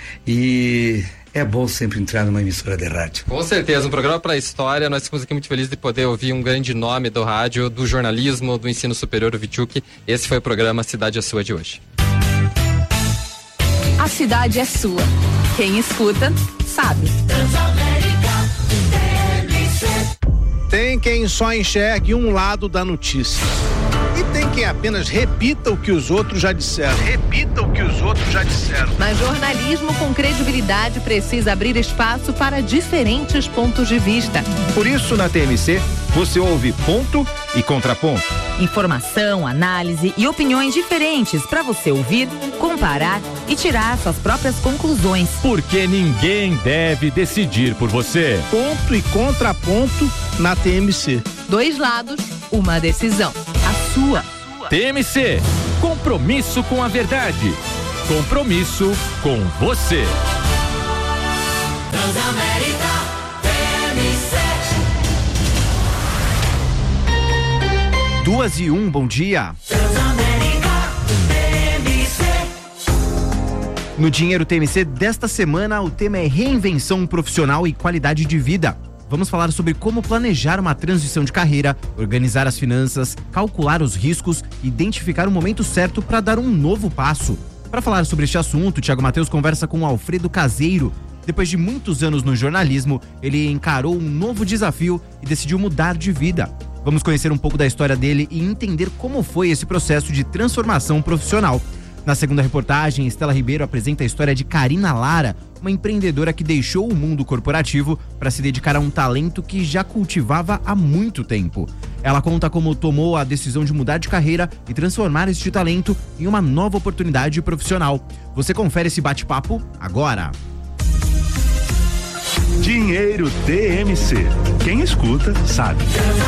E é bom sempre entrar numa emissora de rádio. Com certeza, um programa para a história. Nós ficamos aqui muito felizes de poder ouvir um grande nome do rádio, do jornalismo, do ensino superior, o Witczuk. Esse foi o programa Cidade é Sua de hoje. A cidade é sua. Quem escuta, sabe. Tem quem só enxergue um lado da notícia. E tem quem apenas repita o que os outros já disseram. Repita o que os outros já disseram. Mas jornalismo com credibilidade precisa abrir espaço para diferentes pontos de vista. Por isso, na T M C, você ouve ponto e contraponto. Informação, análise e opiniões diferentes para você ouvir, comparar e tirar suas próprias conclusões. Porque ninguém deve decidir por você. Ponto e contraponto na T M C. Dois lados, uma decisão. A sua. T M C, compromisso com a verdade. Compromisso com você. Transamérica T M C. Duas e um, bom dia. Transamérica T M C. No Dinheiro T M C desta semana, o tema é reinvenção profissional e qualidade de vida. Vamos falar sobre como planejar uma transição de carreira, organizar as finanças, calcular os riscos e identificar o momento certo para dar um novo passo. Para falar sobre este assunto, Thiago Mateus conversa com o Alfredo Caseiro. Depois de muitos anos no jornalismo, ele encarou um novo desafio e decidiu mudar de vida. Vamos conhecer um pouco da história dele e entender como foi esse processo de transformação profissional. Na segunda reportagem, Estela Ribeiro apresenta a história de Karina Lara, uma empreendedora que deixou o mundo corporativo para se dedicar a um talento que já cultivava há muito tempo. Ela conta como tomou a decisão de mudar de carreira e transformar este talento em uma nova oportunidade profissional. Você confere esse bate-papo agora. Dinheiro T M C. Quem escuta, sabe.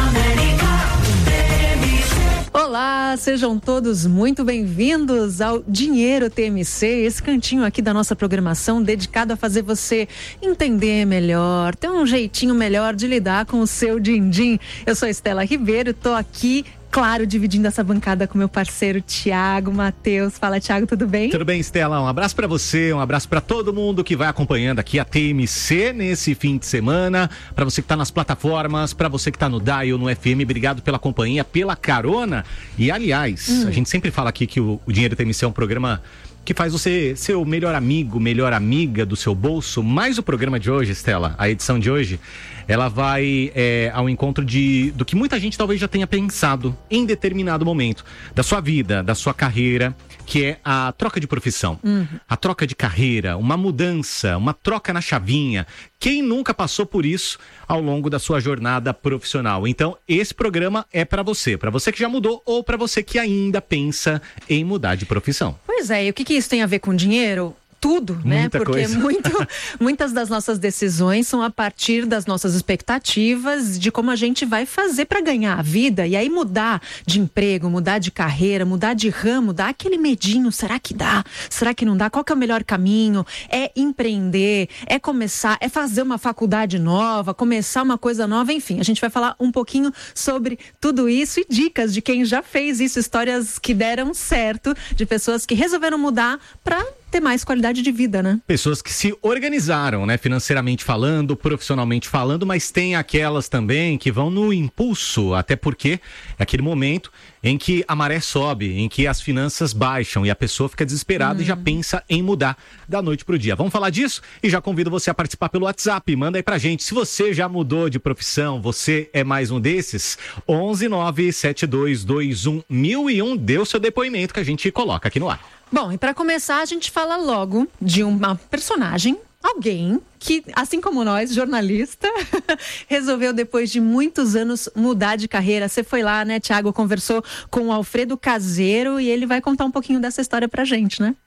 Olá, sejam todos muito bem-vindos ao Dinheiro T M C, esse cantinho aqui da nossa programação dedicado a fazer você entender melhor, ter um jeitinho melhor de lidar com o seu din-din. Eu sou a Estela Ribeiro, tô aqui, claro, dividindo essa bancada com meu parceiro Thiago Mateus. Fala, Thiago, tudo bem? Tudo bem, Estela? Um abraço pra você, um abraço pra todo mundo que vai acompanhando aqui a T M C nesse fim de semana, pra você que tá nas plataformas, pra você que tá no Dial, no F M, obrigado pela companhia, pela carona. E, aliás, hum. a gente sempre fala aqui que o, o Dinheiro T M C é um programa que faz você ser o melhor amigo, melhor amiga do seu bolso. Mas o programa de hoje, Estela, a edição de hoje, ela vai é, ao encontro de, do que muita gente talvez já tenha pensado em determinado momento da sua vida, da sua carreira, que é a troca de profissão, uhum. a troca de carreira, uma mudança, uma troca na chavinha. Quem nunca passou por isso ao longo da sua jornada profissional? Então, esse programa é para você, para você que já mudou ou para você que ainda pensa em mudar de profissão. Pois é, e o que, que isso tem a ver com dinheiro? Tudo, né? Muita Porque coisa. muito, muitas das nossas decisões são a partir das nossas expectativas de como a gente vai fazer para ganhar a vida. E aí mudar de emprego, mudar de carreira, mudar de ramo, dá aquele medinho, será que dá? Será que não dá? Qual que é o melhor caminho? É empreender, é começar, é fazer uma faculdade nova, começar uma coisa nova, enfim. A gente vai falar um pouquinho sobre tudo isso e dicas de quem já fez isso, histórias que deram certo, de pessoas que resolveram mudar para ter mais qualidade de vida, né? Pessoas que se organizaram, né? Financeiramente falando, profissionalmente falando, mas tem aquelas também que vão no impulso, até porque é aquele momento em que a maré sobe, em que as finanças baixam e a pessoa fica desesperada hum. e já pensa em mudar da noite pro dia. Vamos falar disso? E já convido você a participar pelo WhatsApp. Manda aí pra gente. Se você já mudou de profissão, você é mais um desses? onze nove sete dois dois um mil e um, dê o seu depoimento que a gente coloca aqui no ar. Bom, e para começar, a gente fala logo de uma personagem, alguém que, assim como nós, jornalista, resolveu depois de muitos anos mudar de carreira. Você foi lá, né, Thiago, conversou com o Alfredo Caseiro e ele vai contar um pouquinho dessa história pra gente, né?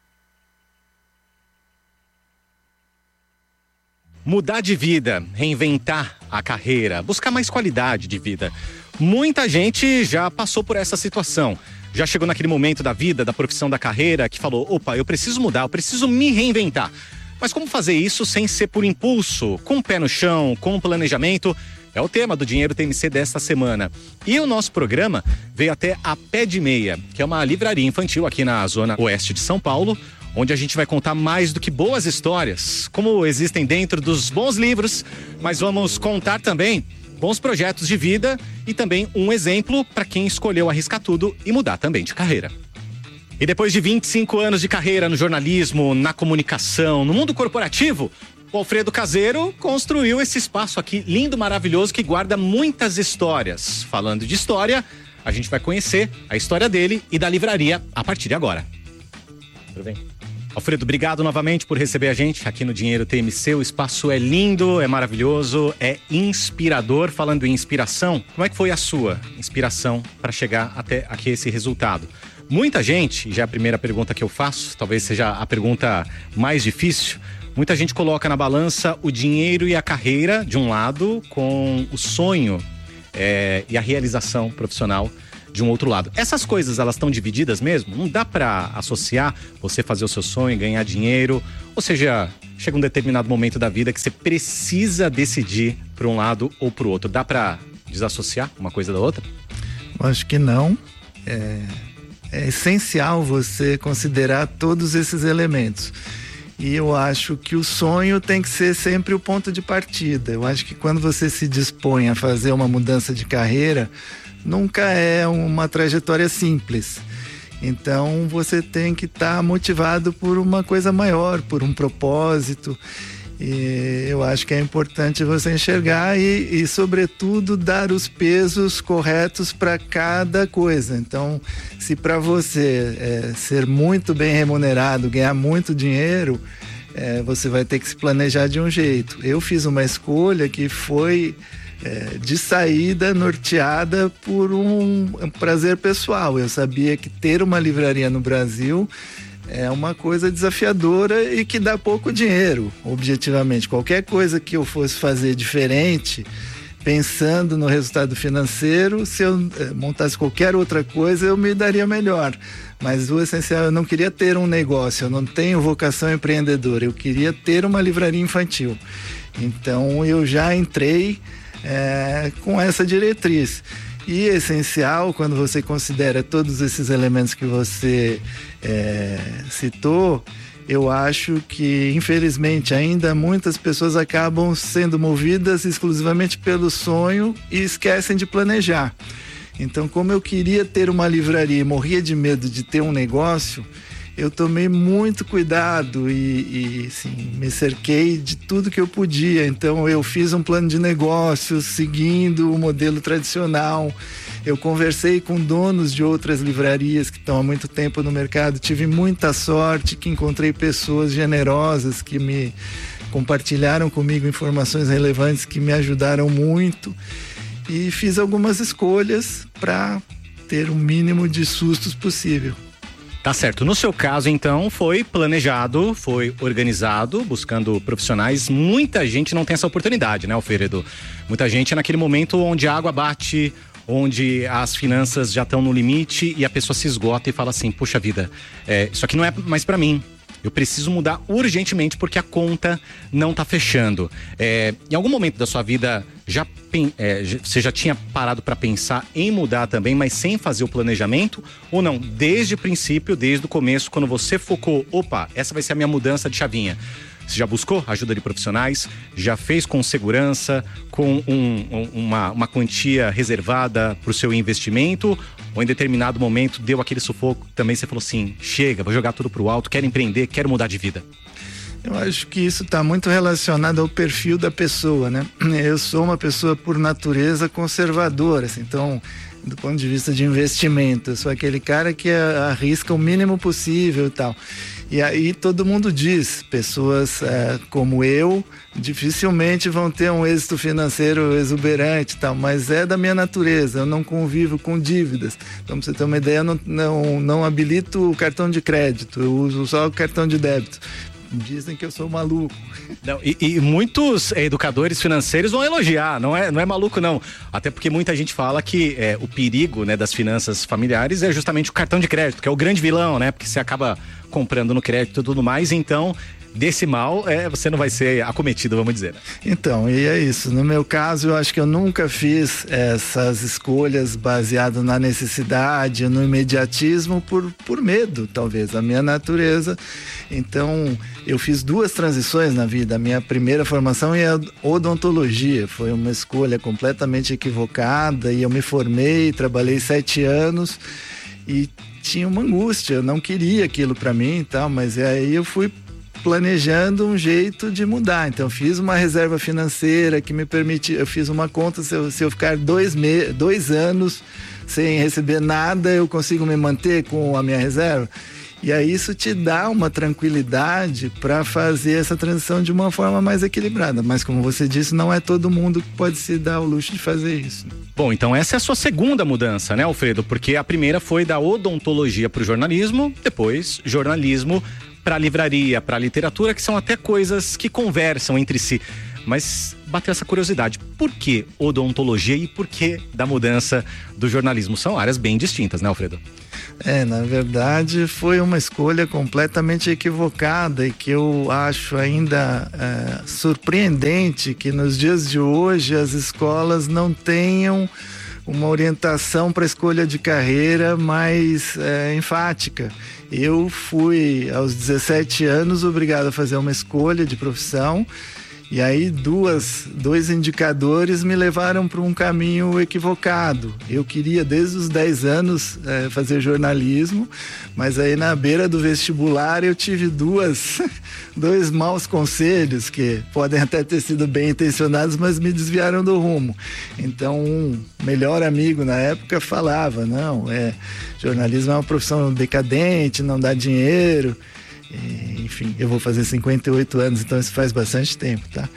Mudar de vida, reinventar a carreira, buscar mais qualidade de vida. Muita gente já passou por essa situação. Já chegou naquele momento da vida, da profissão, da carreira, que falou, opa, eu preciso mudar, eu preciso me reinventar. Mas como fazer isso sem ser por impulso, com o pé no chão, com o planejamento? É o tema do Dinheiro T M C desta semana. E o nosso programa veio até a Pé de Meia, que é uma livraria infantil aqui na zona oeste de São Paulo, onde a gente vai contar mais do que boas histórias, como existem dentro dos bons livros, mas vamos contar também bons projetos de vida e também um exemplo para quem escolheu arriscar tudo e mudar também de carreira. E depois de vinte e cinco anos de carreira no jornalismo, na comunicação, no mundo corporativo, o Alfredo Caseiro construiu esse espaço aqui lindo, maravilhoso, que guarda muitas histórias. Falando de história, A gente vai conhecer a história dele e da livraria a partir de agora. Tudo bem? Alfredo, obrigado novamente por receber a gente aqui no Dinheiro T M C. O espaço é lindo, é maravilhoso, é inspirador. Falando em inspiração, como é que foi a sua inspiração para chegar até aqui esse resultado? Muita gente, já é a primeira pergunta que eu faço, talvez seja a pergunta mais difícil, muita gente coloca na balança o dinheiro e a carreira de um lado, com o sonho é, e a realização profissional de um outro lado. Essas coisas, elas estão divididas mesmo? Não dá pra associar você fazer o seu sonho, ganhar dinheiro, ou seja, chega um determinado momento da vida que você precisa decidir para um lado ou para o outro. Dá pra desassociar uma coisa da outra? Eu acho que não. É, é essencial você considerar todos esses elementos. E eu acho que o sonho tem que ser sempre o ponto de partida. Eu acho que quando você se dispõe a fazer uma mudança de carreira, nunca é uma trajetória simples. Então você tem que estar tá motivado por uma coisa maior, por um propósito. E eu acho que é importante você enxergar e, e sobretudo, dar os pesos corretos para cada coisa. Então, se para você é, ser muito bem remunerado, ganhar muito dinheiro, é, você vai ter que se planejar de um jeito. Eu fiz uma escolha que foi É, de saída norteada por um, um prazer pessoal. Eu sabia que ter uma livraria no Brasil é uma coisa desafiadora e que dá pouco dinheiro, objetivamente. Qualquer coisa que eu fosse fazer diferente, pensando no resultado financeiro, se eu é, montasse qualquer outra coisa, eu me daria melhor. Mas o essencial, eu não queria ter um negócio, eu não tenho vocação empreendedora, eu queria ter uma livraria infantil. Então eu já entrei É, com essa diretriz. E é essencial, quando você considera todos esses elementos que você é, citou, eu acho que, infelizmente, ainda muitas pessoas acabam sendo movidas exclusivamente pelo sonho e esquecem de planejar. Então, como eu queria ter uma livraria e morria de medo de ter um negócio, eu tomei muito cuidado e, e assim, me cerquei de tudo que eu podia. Então eu fiz um plano de negócios seguindo o modelo tradicional. Eu conversei com donos de outras livrarias que estão há muito tempo no mercado. Tive muita sorte que encontrei pessoas generosas que me compartilharam comigo informações relevantes que me ajudaram muito. E fiz algumas escolhas para ter o mínimo de sustos possível. Tá certo. No seu caso, então, foi planejado, foi organizado, buscando profissionais. Muita gente não tem essa oportunidade, né, Alfredo? Muita gente é naquele momento onde a água bate, onde as finanças já estão no limite e a pessoa se esgota e fala assim, puxa vida, é, isso aqui não é mais pra mim. Eu preciso mudar urgentemente porque a conta não tá fechando. É, em algum momento da sua vida, já, é, você já tinha parado para pensar em mudar também, mas sem fazer o planejamento? Ou não? Desde o princípio, desde o começo, quando você focou, opa, essa vai ser a minha mudança de chavinha. Você já buscou ajuda de profissionais? Já fez com segurança, com um, um, uma, uma quantia reservada para o seu investimento? Ou em determinado momento deu aquele sufoco, também você falou assim, chega, vou jogar tudo pro alto, quero empreender, quero mudar de vida? Eu acho que isso está muito relacionado ao perfil da pessoa, né? Eu sou uma pessoa por natureza conservadora, assim, então, do ponto de vista de investimento, eu sou aquele cara que arrisca o mínimo possível e tal. E aí todo mundo diz, pessoas é, como eu, dificilmente vão ter um êxito financeiro exuberante e tal, mas é da minha natureza, eu não convivo com dívidas. Então, pra você ter uma ideia, eu não, não, não habilito o cartão de crédito, eu uso só o cartão de débito. Dizem que eu sou maluco. Não, e, e muitos educadores financeiros vão elogiar, não é, não é maluco não. Até porque muita gente fala que é, o perigo, né, das finanças familiares é justamente o cartão de crédito, que é o grande vilão, né? Porque você acaba comprando no crédito e tudo mais, então desse mal é, você não vai ser acometido, vamos dizer. Então, e é isso. No meu caso, eu acho que eu nunca fiz essas escolhas baseadas na necessidade, no imediatismo, por, por medo, talvez, a minha natureza. Então, eu fiz duas transições na vida. A minha primeira formação é odontologia. Foi uma escolha completamente equivocada e eu me formei, trabalhei sete anos e tinha uma angústia. Eu não queria aquilo para mim e tal, mas aí eu fui planejando um jeito de mudar. Então, fiz uma reserva financeira que me permitiu, eu fiz uma conta, se eu, se eu ficar dois, me, dois anos sem receber nada, eu consigo me manter com a minha reserva. E aí isso te dá uma tranquilidade para fazer essa transição de uma forma mais equilibrada. Mas como você disse, não é todo mundo que pode se dar o luxo de fazer isso. Bom, então essa é a sua segunda mudança, né, Alfredo? Porque a primeira foi da odontologia para o jornalismo, depois jornalismo para a livraria, para a literatura, que são até coisas que conversam entre si. Mas bateu essa curiosidade, por que odontologia e por que da mudança do jornalismo? São áreas bem distintas, né, Alfredo? É, na verdade foi uma escolha completamente equivocada e que eu acho ainda é, surpreendente que nos dias de hoje as escolas não tenham uma orientação para a escolha de carreira mais é, enfática. Eu fui aos dezessete anos obrigado a fazer uma escolha de profissão. E aí duas, dois indicadores me levaram para um caminho equivocado. Eu queria desde os dez anos é, fazer jornalismo, mas aí na beira do vestibular eu tive duas, dois maus conselhos que podem até ter sido bem intencionados, mas me desviaram do rumo. Então um melhor amigo na época falava, não, é, jornalismo é uma profissão decadente, não dá dinheiro. Enfim, eu vou fazer cinquenta e oito anos, então isso faz bastante tempo, tá?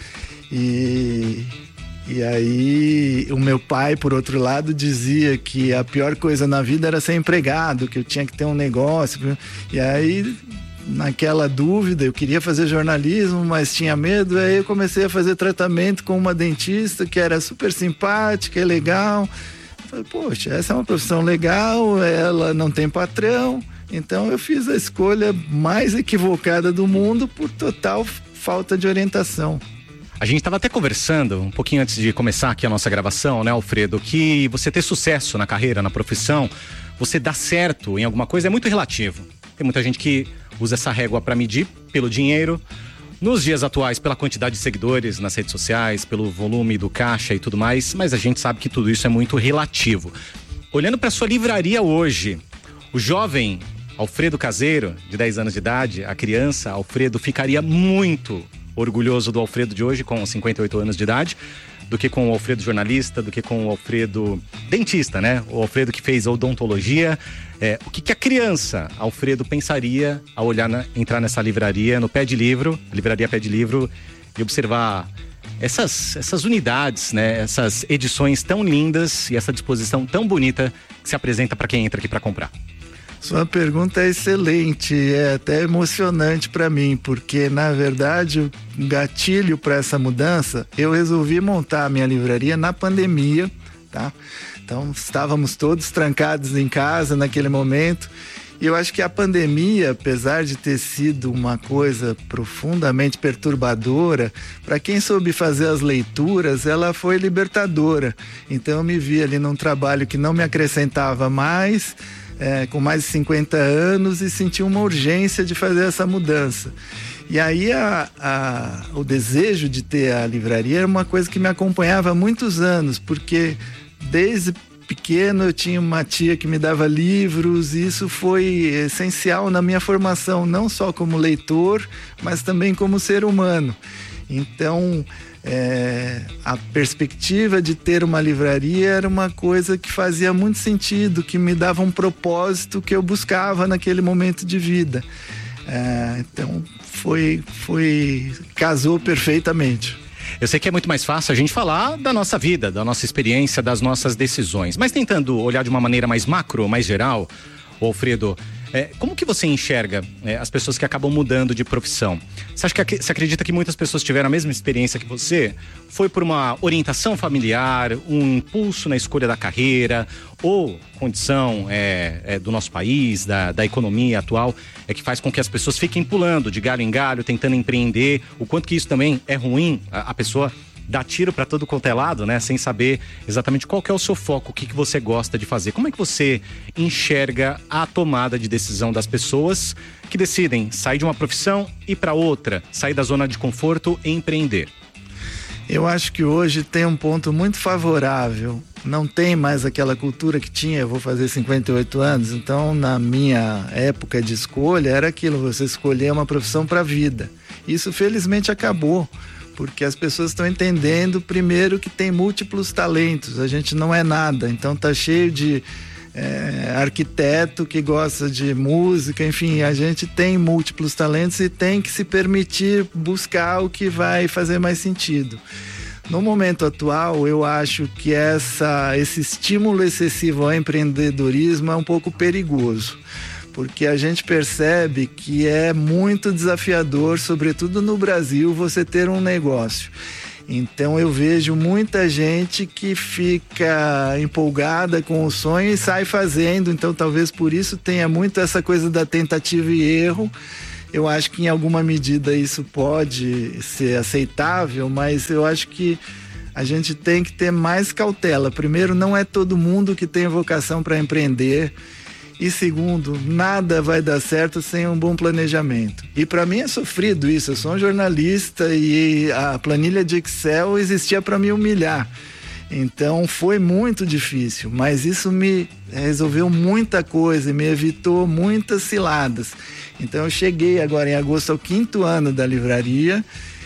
E, e aí o meu pai, por outro lado, dizia que a pior coisa na vida era ser empregado, que eu tinha que ter um negócio. E aí, naquela dúvida, eu queria fazer jornalismo, mas tinha medo, aí eu comecei a fazer tratamento com uma dentista que era super simpática e legal. Eu falei, poxa, essa é uma profissão legal, ela não tem patrão. Então eu fiz a escolha mais equivocada do mundo por total falta de orientação. A gente estava até conversando um pouquinho antes de começar aqui a nossa gravação, né, Alfredo, que você ter sucesso na carreira, na profissão, você dar certo em alguma coisa é muito relativo. Tem muita gente que usa essa régua para medir pelo dinheiro, nos dias atuais pela quantidade de seguidores nas redes sociais, pelo volume do caixa e tudo mais, mas a gente sabe que tudo isso é muito relativo. Olhando para sua livraria hoje, o jovem Alfredo Caseiro, de dez anos de idade, a criança Alfredo ficaria muito orgulhoso do Alfredo de hoje, com cinquenta e oito anos de idade, do que com o Alfredo jornalista, do que com o Alfredo dentista, né? O Alfredo que fez odontologia. É, o que, que a criança Alfredo pensaria ao olhar na, entrar nessa livraria, no Pé de Livro, livraria Pé de Livro, e observar essas, essas unidades, né? Essas edições tão lindas e essa disposição tão bonita que se apresenta para quem entra aqui para comprar? Sua pergunta é excelente, é até emocionante para mim, porque na verdade o gatilho para essa mudança, eu resolvi montar a minha livraria na pandemia, tá? Então estávamos todos trancados em casa naquele momento. E eu acho que a pandemia, apesar de ter sido uma coisa profundamente perturbadora, para quem soube fazer as leituras, ela foi libertadora. Então eu me vi ali num trabalho que não me acrescentava mais, é, com mais de cinquenta anos, e senti uma urgência de fazer essa mudança. E aí a, a, o desejo de ter a livraria era uma coisa que me acompanhava há muitos anos, porque desde pequeno eu tinha uma tia que me dava livros, e isso foi essencial na minha formação, não só como leitor, mas também como ser humano. Então é, a perspectiva de ter uma livraria era uma coisa que fazia muito sentido, que me dava um propósito que eu buscava naquele momento de vida. É, então foi, foi casou perfeitamente. Eu sei que é muito mais fácil a gente falar da nossa vida, da nossa experiência, das nossas decisões, mas tentando olhar de uma maneira mais macro, mais geral, Alfredo, é, como que você enxerga é, as pessoas que acabam mudando de profissão? Você acha que você acredita que muitas pessoas tiveram a mesma experiência que você? Foi por uma orientação familiar, um impulso na escolha da carreira, ou condição é, é, do nosso país, da, da economia atual, é que faz com que as pessoas fiquem pulando de galho em galho, tentando empreender, o quanto que isso também é ruim, a, a pessoa dá tiro para todo quanto é lado, né? Sem saber exatamente qual que é o seu foco, o que, que você gosta de fazer. Como é que você enxerga a tomada de decisão das pessoas que decidem sair de uma profissão e para outra, sair da zona de conforto e empreender? Eu acho que hoje tem um ponto muito favorável. Não tem mais aquela cultura que tinha, eu vou fazer cinquenta e oito anos, então na minha época de escolha era aquilo, você escolher uma profissão para a vida. Isso felizmente acabou, porque as pessoas estão entendendo primeiro que tem múltiplos talentos, a gente não é nada, então tá cheio de é, arquiteto que gosta de música, enfim, a gente tem múltiplos talentos e tem que se permitir buscar o que vai fazer mais sentido. No momento atual, eu acho que essa, esse estímulo excessivo ao empreendedorismo é um pouco perigoso, porque a gente percebe que é muito desafiador, sobretudo no Brasil, você ter um negócio. Então eu vejo muita gente que fica empolgada com o sonho e sai fazendo, então talvez por isso tenha muito essa coisa da tentativa e erro. Eu acho que em alguma medida isso pode ser aceitável, mas eu acho que a gente tem que ter mais cautela. Primeiro, não é todo mundo que tem vocação para empreender. E segundo, nada vai dar certo sem um bom planejamento. E para mim é sofrido isso. Eu sou um jornalista e a planilha de Excel existia para me humilhar. Então foi muito difícil, mas isso me resolveu muita coisa, me evitou muitas ciladas. Então eu cheguei agora em agosto ao quinto ano da livraria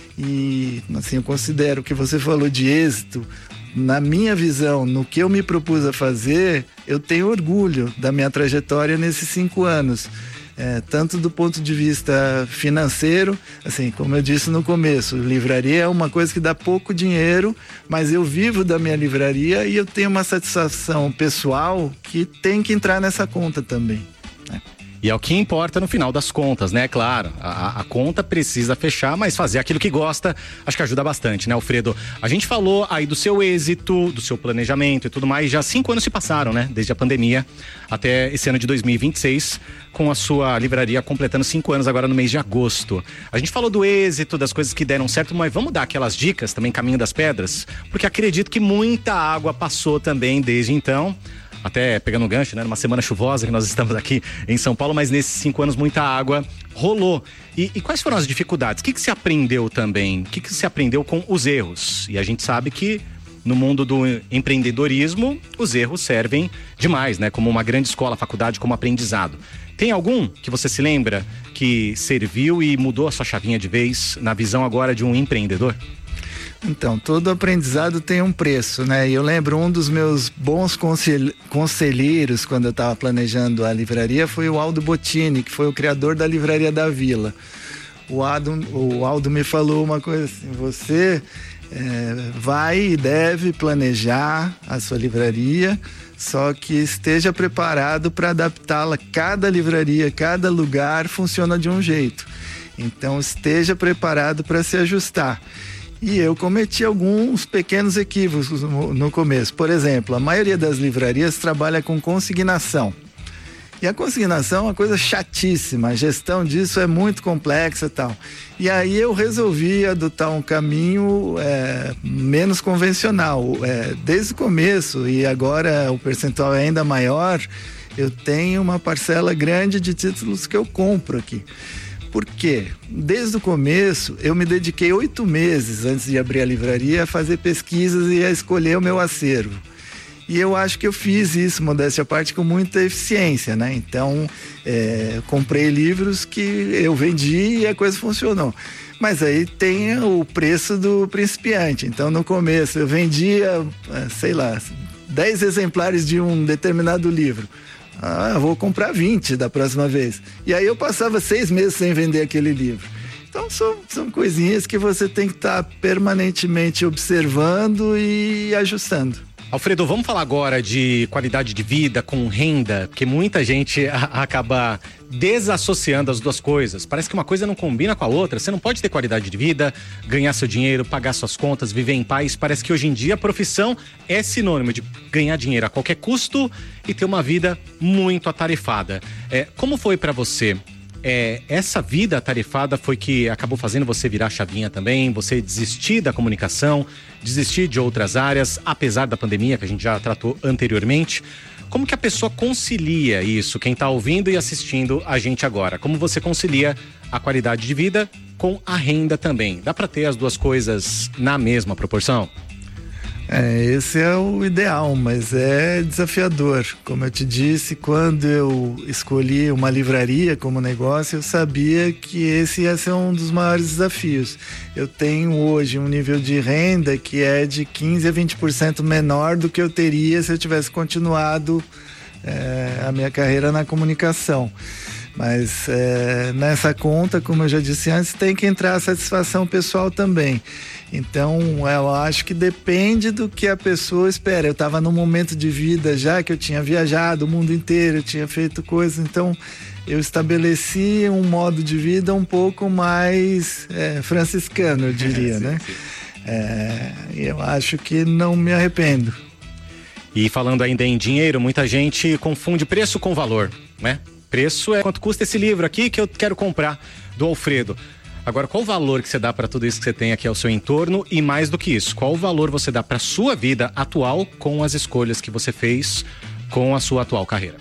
e assim, eu considero que você falou de êxito. Na minha visão, no que eu me propus a fazer, eu tenho orgulho da minha trajetória nesses cinco anos. É, tanto do ponto de vista financeiro, assim, como eu disse no começo, livraria é uma coisa que dá pouco dinheiro, mas eu vivo da minha livraria e eu tenho uma satisfação pessoal que tem que entrar nessa conta também, né? E é o que importa no final das contas, né? Claro, a, a conta precisa fechar, mas fazer aquilo que gosta, acho que ajuda bastante, né, Alfredo? A gente falou aí do seu êxito, do seu planejamento e tudo mais, já cinco anos se passaram, né? Desde a pandemia até esse ano de dois mil e vinte e seis, com a sua livraria completando cinco anos agora no mês de agosto. A gente falou do êxito, das coisas que deram certo, mas vamos dar aquelas dicas também, caminho das pedras? Porque acredito que muita água passou também desde então. Até pegando um gancho, né? Numa semana chuvosa que nós estamos aqui em São Paulo, mas nesses cinco anos muita água rolou. E, e quais foram as dificuldades? O que, que se aprendeu também? O que, que se aprendeu com os erros? E a gente sabe que no mundo do empreendedorismo, os erros servem demais, né? Como uma grande escola, faculdade, como aprendizado. Tem algum que você se lembra que serviu e mudou a sua chavinha de vez na visão agora de um empreendedor? Então, todo aprendizado tem um preço, né? E eu lembro um dos meus bons consel- conselheiros quando eu estava planejando a livraria foi o Aldo Bottini, que foi o criador da Livraria da Vila. O Aldo, o Aldo me falou uma coisa assim: você é, vai e deve planejar a sua livraria, só que esteja preparado para adaptá-la. Cada livraria, cada lugar funciona de um jeito. Então, esteja preparado para se ajustar. E eu cometi alguns pequenos equívocos no, no começo. Por exemplo, a maioria das livrarias trabalha com consignação. E a consignação é uma coisa chatíssima, a gestão disso é muito complexa e tal. E aí eu resolvi adotar um caminho é, menos convencional. É, desde o começo, e agora o percentual é ainda maior, eu tenho uma parcela grande de títulos que eu compro aqui. Por quê? Desde o começo, eu me dediquei oito meses antes de abrir a livraria a fazer pesquisas e a escolher o meu acervo. E eu acho que eu fiz isso, modéstia à parte, com muita eficiência, né? Então, é, comprei livros que eu vendi e a coisa funcionou. Mas aí tem o preço do principiante. Então, no começo, eu vendia, sei lá, dez exemplares de um determinado livro. Ah, vou comprar vinte da próxima vez. E aí eu passava seis meses sem vender aquele livro. Então são, são coisinhas que você tem que estar tá permanentemente observando e ajustando. Alfredo, vamos falar agora de qualidade de vida com renda, porque muita gente a, acaba desassociando as duas coisas. Parece que uma coisa não combina com a outra. Você não pode ter qualidade de vida, ganhar seu dinheiro, pagar suas contas, viver em paz. Parece que hoje em dia a profissão é sinônimo de ganhar dinheiro a qualquer custo e ter uma vida muito atarefada. É, como foi pra você? É, essa vida atarefada foi que acabou fazendo você virar chavinha também, você desistir da comunicação, desistir de outras áreas, apesar da pandemia que a gente já tratou anteriormente. Como que a pessoa concilia isso, quem está ouvindo e assistindo a gente agora? Como você concilia a qualidade de vida com a renda também? Dá para ter as duas coisas na mesma proporção? É, esse é o ideal, mas é desafiador. Como eu te disse, quando eu escolhi uma livraria como negócio, eu sabia que esse ia ser um dos maiores desafios. Eu tenho hoje um nível de renda que é de quinze a vinte por cento menor do que eu teria se eu tivesse continuado é, a minha carreira na comunicação. Mas é, nessa conta, como eu já disse antes, tem que entrar a satisfação pessoal também. Então, eu acho que depende do que a pessoa espera. Eu estava num momento de vida já que eu tinha viajado o mundo inteiro, eu tinha feito coisas, então eu estabeleci um modo de vida um pouco mais é, franciscano, eu diria, sim, né? Sim. É, eu acho que não me arrependo. E falando ainda em dinheiro, muita gente confunde preço com valor, né? Preço é quanto custa esse livro aqui que eu quero comprar, do Alfredo. Agora, qual o valor que você dá para tudo isso que você tem aqui ao seu entorno e mais do que isso, qual o valor você dá para sua vida atual com as escolhas que você fez com a sua atual carreira?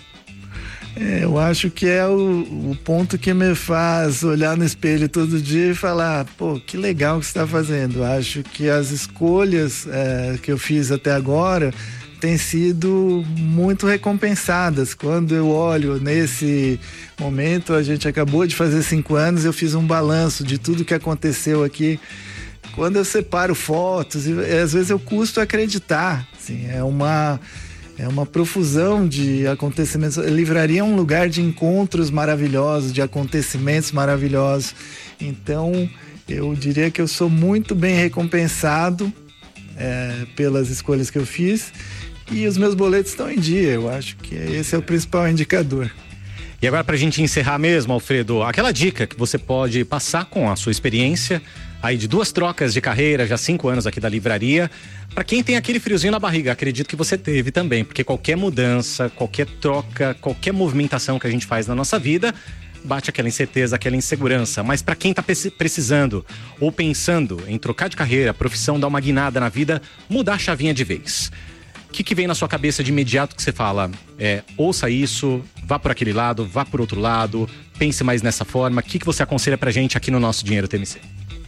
É, eu acho que é o, o ponto que me faz olhar no espelho todo dia e falar, pô, que legal que você está fazendo. Acho que as escolhas é, que eu fiz até agora têm sido muito recompensadas. Quando eu olho nesse momento, a gente acabou de fazer cinco anos, eu fiz um balanço de tudo que aconteceu aqui. Quando eu separo fotos, às vezes eu custo acreditar, assim, é uma, é uma profusão de acontecimentos. A livraria é um lugar de encontros maravilhosos, de acontecimentos maravilhosos. Então, eu diria que eu sou muito bem recompensado é, pelas escolhas que eu fiz. E os meus boletos estão em dia, eu acho que esse é o principal indicador. E agora, pra gente encerrar mesmo, Alfredo, aquela dica que você pode passar com a sua experiência aí de duas trocas de carreira, já cinco anos aqui da livraria, para quem tem aquele friozinho na barriga, acredito que você teve também, porque qualquer mudança, qualquer troca, qualquer movimentação que a gente faz na nossa vida, bate aquela incerteza, aquela insegurança. Mas para quem tá precisando ou pensando em trocar de carreira, profissão, dar uma guinada na vida, mudar a chavinha de vez. O que, que vem na sua cabeça de imediato que você fala? É, ouça isso, vá por aquele lado, vá por outro lado, pense mais nessa forma. O que, que você aconselha pra gente aqui no nosso Dinheiro T M C?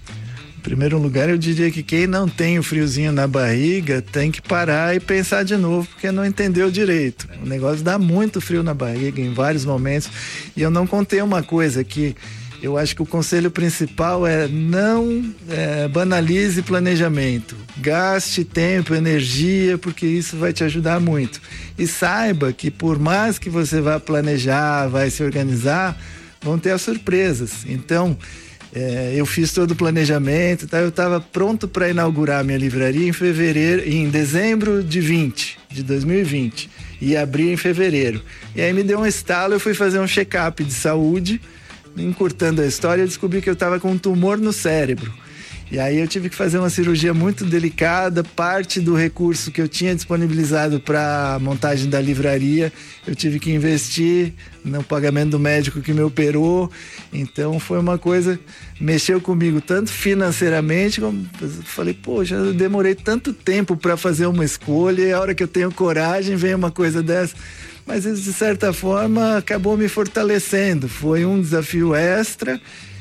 Em primeiro lugar, eu diria que quem não tem o friozinho na barriga tem que parar e pensar de novo, porque não entendeu direito. O negócio dá muito frio na barriga em vários momentos. E eu não contei uma coisa que eu acho que o conselho principal é não é, banalize planejamento. Gaste tempo, energia, porque isso vai te ajudar muito. E saiba que por mais que você vá planejar, vai se organizar, vão ter as surpresas. Então, é, eu fiz todo o planejamento, tá? Eu estava pronto para inaugurar minha livraria em fevereiro, em dezembro de vinte, de dois mil e vinte. E abrir em fevereiro. E aí me deu um estalo, eu fui fazer um check-up de saúde. Encurtando a história, eu descobri que eu estava com um tumor no cérebro. E aí eu tive que fazer uma cirurgia muito delicada. Parte do recurso que eu tinha disponibilizado para a montagem da livraria, eu tive que investir no pagamento do médico que me operou. Então foi uma coisa, mexeu comigo tanto financeiramente, como falei, poxa, eu demorei tanto tempo para fazer uma escolha e a hora que eu tenho coragem vem uma coisa dessa. Mas isso, de certa forma, acabou me fortalecendo. Foi um desafio extra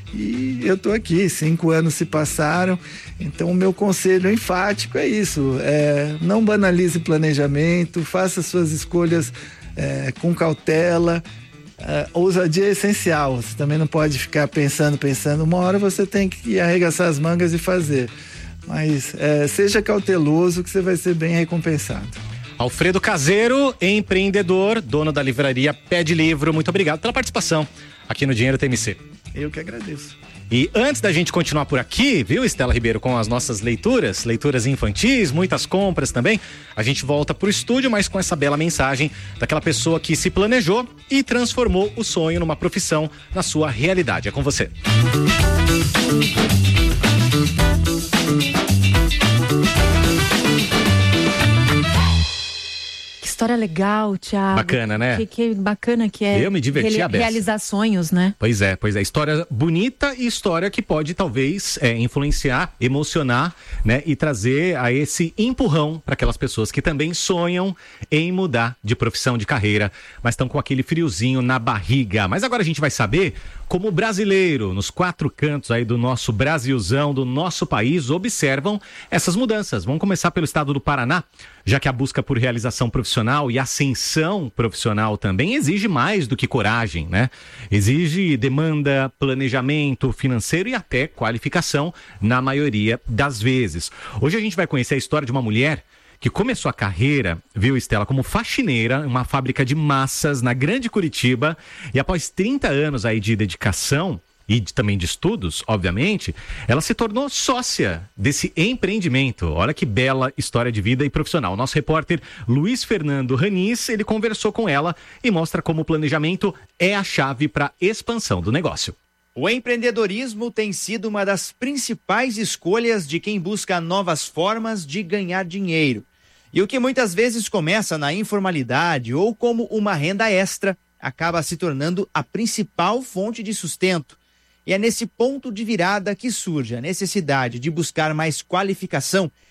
e eu estou aqui. Cinco anos se passaram. Então, o meu conselho enfático é isso. É, não banalize planejamento, faça suas escolhas é, com cautela. É, ousadia é essencial. Você também não pode ficar pensando, pensando. Uma hora você tem que arregaçar as mangas e fazer. Mas é, seja cauteloso que você vai ser bem recompensado. Alfredo Caseiro, empreendedor, dono da livraria Pé de Livro. Muito obrigado pela participação aqui no Dinheiro T M C. Eu que agradeço. E antes da gente continuar por aqui, viu, Estela Ribeiro, com as nossas leituras, leituras infantis, muitas compras também, a gente volta pro estúdio, mas com essa bela mensagem daquela pessoa que se planejou e transformou o sonho numa profissão na sua realidade. É com você. história legal, Thiago. Bacana, né? Que, que bacana que é. Eu me diverti a beça. Realizar sonhos, né? Pois é, pois é. História bonita e história que pode talvez é, influenciar, emocionar, né? E trazer a esse empurrão para aquelas pessoas que também sonham em mudar de profissão, de carreira, mas estão com aquele friozinho na barriga. Mas agora a gente vai saber como o brasileiro, nos quatro cantos aí do nosso Brasilzão, do nosso país, observam essas mudanças. Vamos começar pelo estado do Paraná, já que a busca por realização profissional e ascensão profissional também exige mais do que coragem, né? Exige demanda, planejamento financeiro e até qualificação na maioria das vezes. Hoje a gente vai conhecer a história de uma mulher que começou a carreira, viu, Estela, como faxineira em uma fábrica de massas na Grande Curitiba, e após trinta anos aí de dedicação e de, também de estudos, obviamente, ela se tornou sócia desse empreendimento. Olha que bela história de vida e profissional. Nosso repórter Luiz Fernando Ranis, ele conversou com ela e mostra como o planejamento é a chave para a expansão do negócio. O empreendedorismo tem sido uma das principais escolhas de quem busca novas formas de ganhar dinheiro. E o que muitas vezes começa na informalidade ou como uma renda extra, acaba se tornando a principal fonte de sustento. E é nesse ponto de virada que surge a necessidade de buscar mais qualificação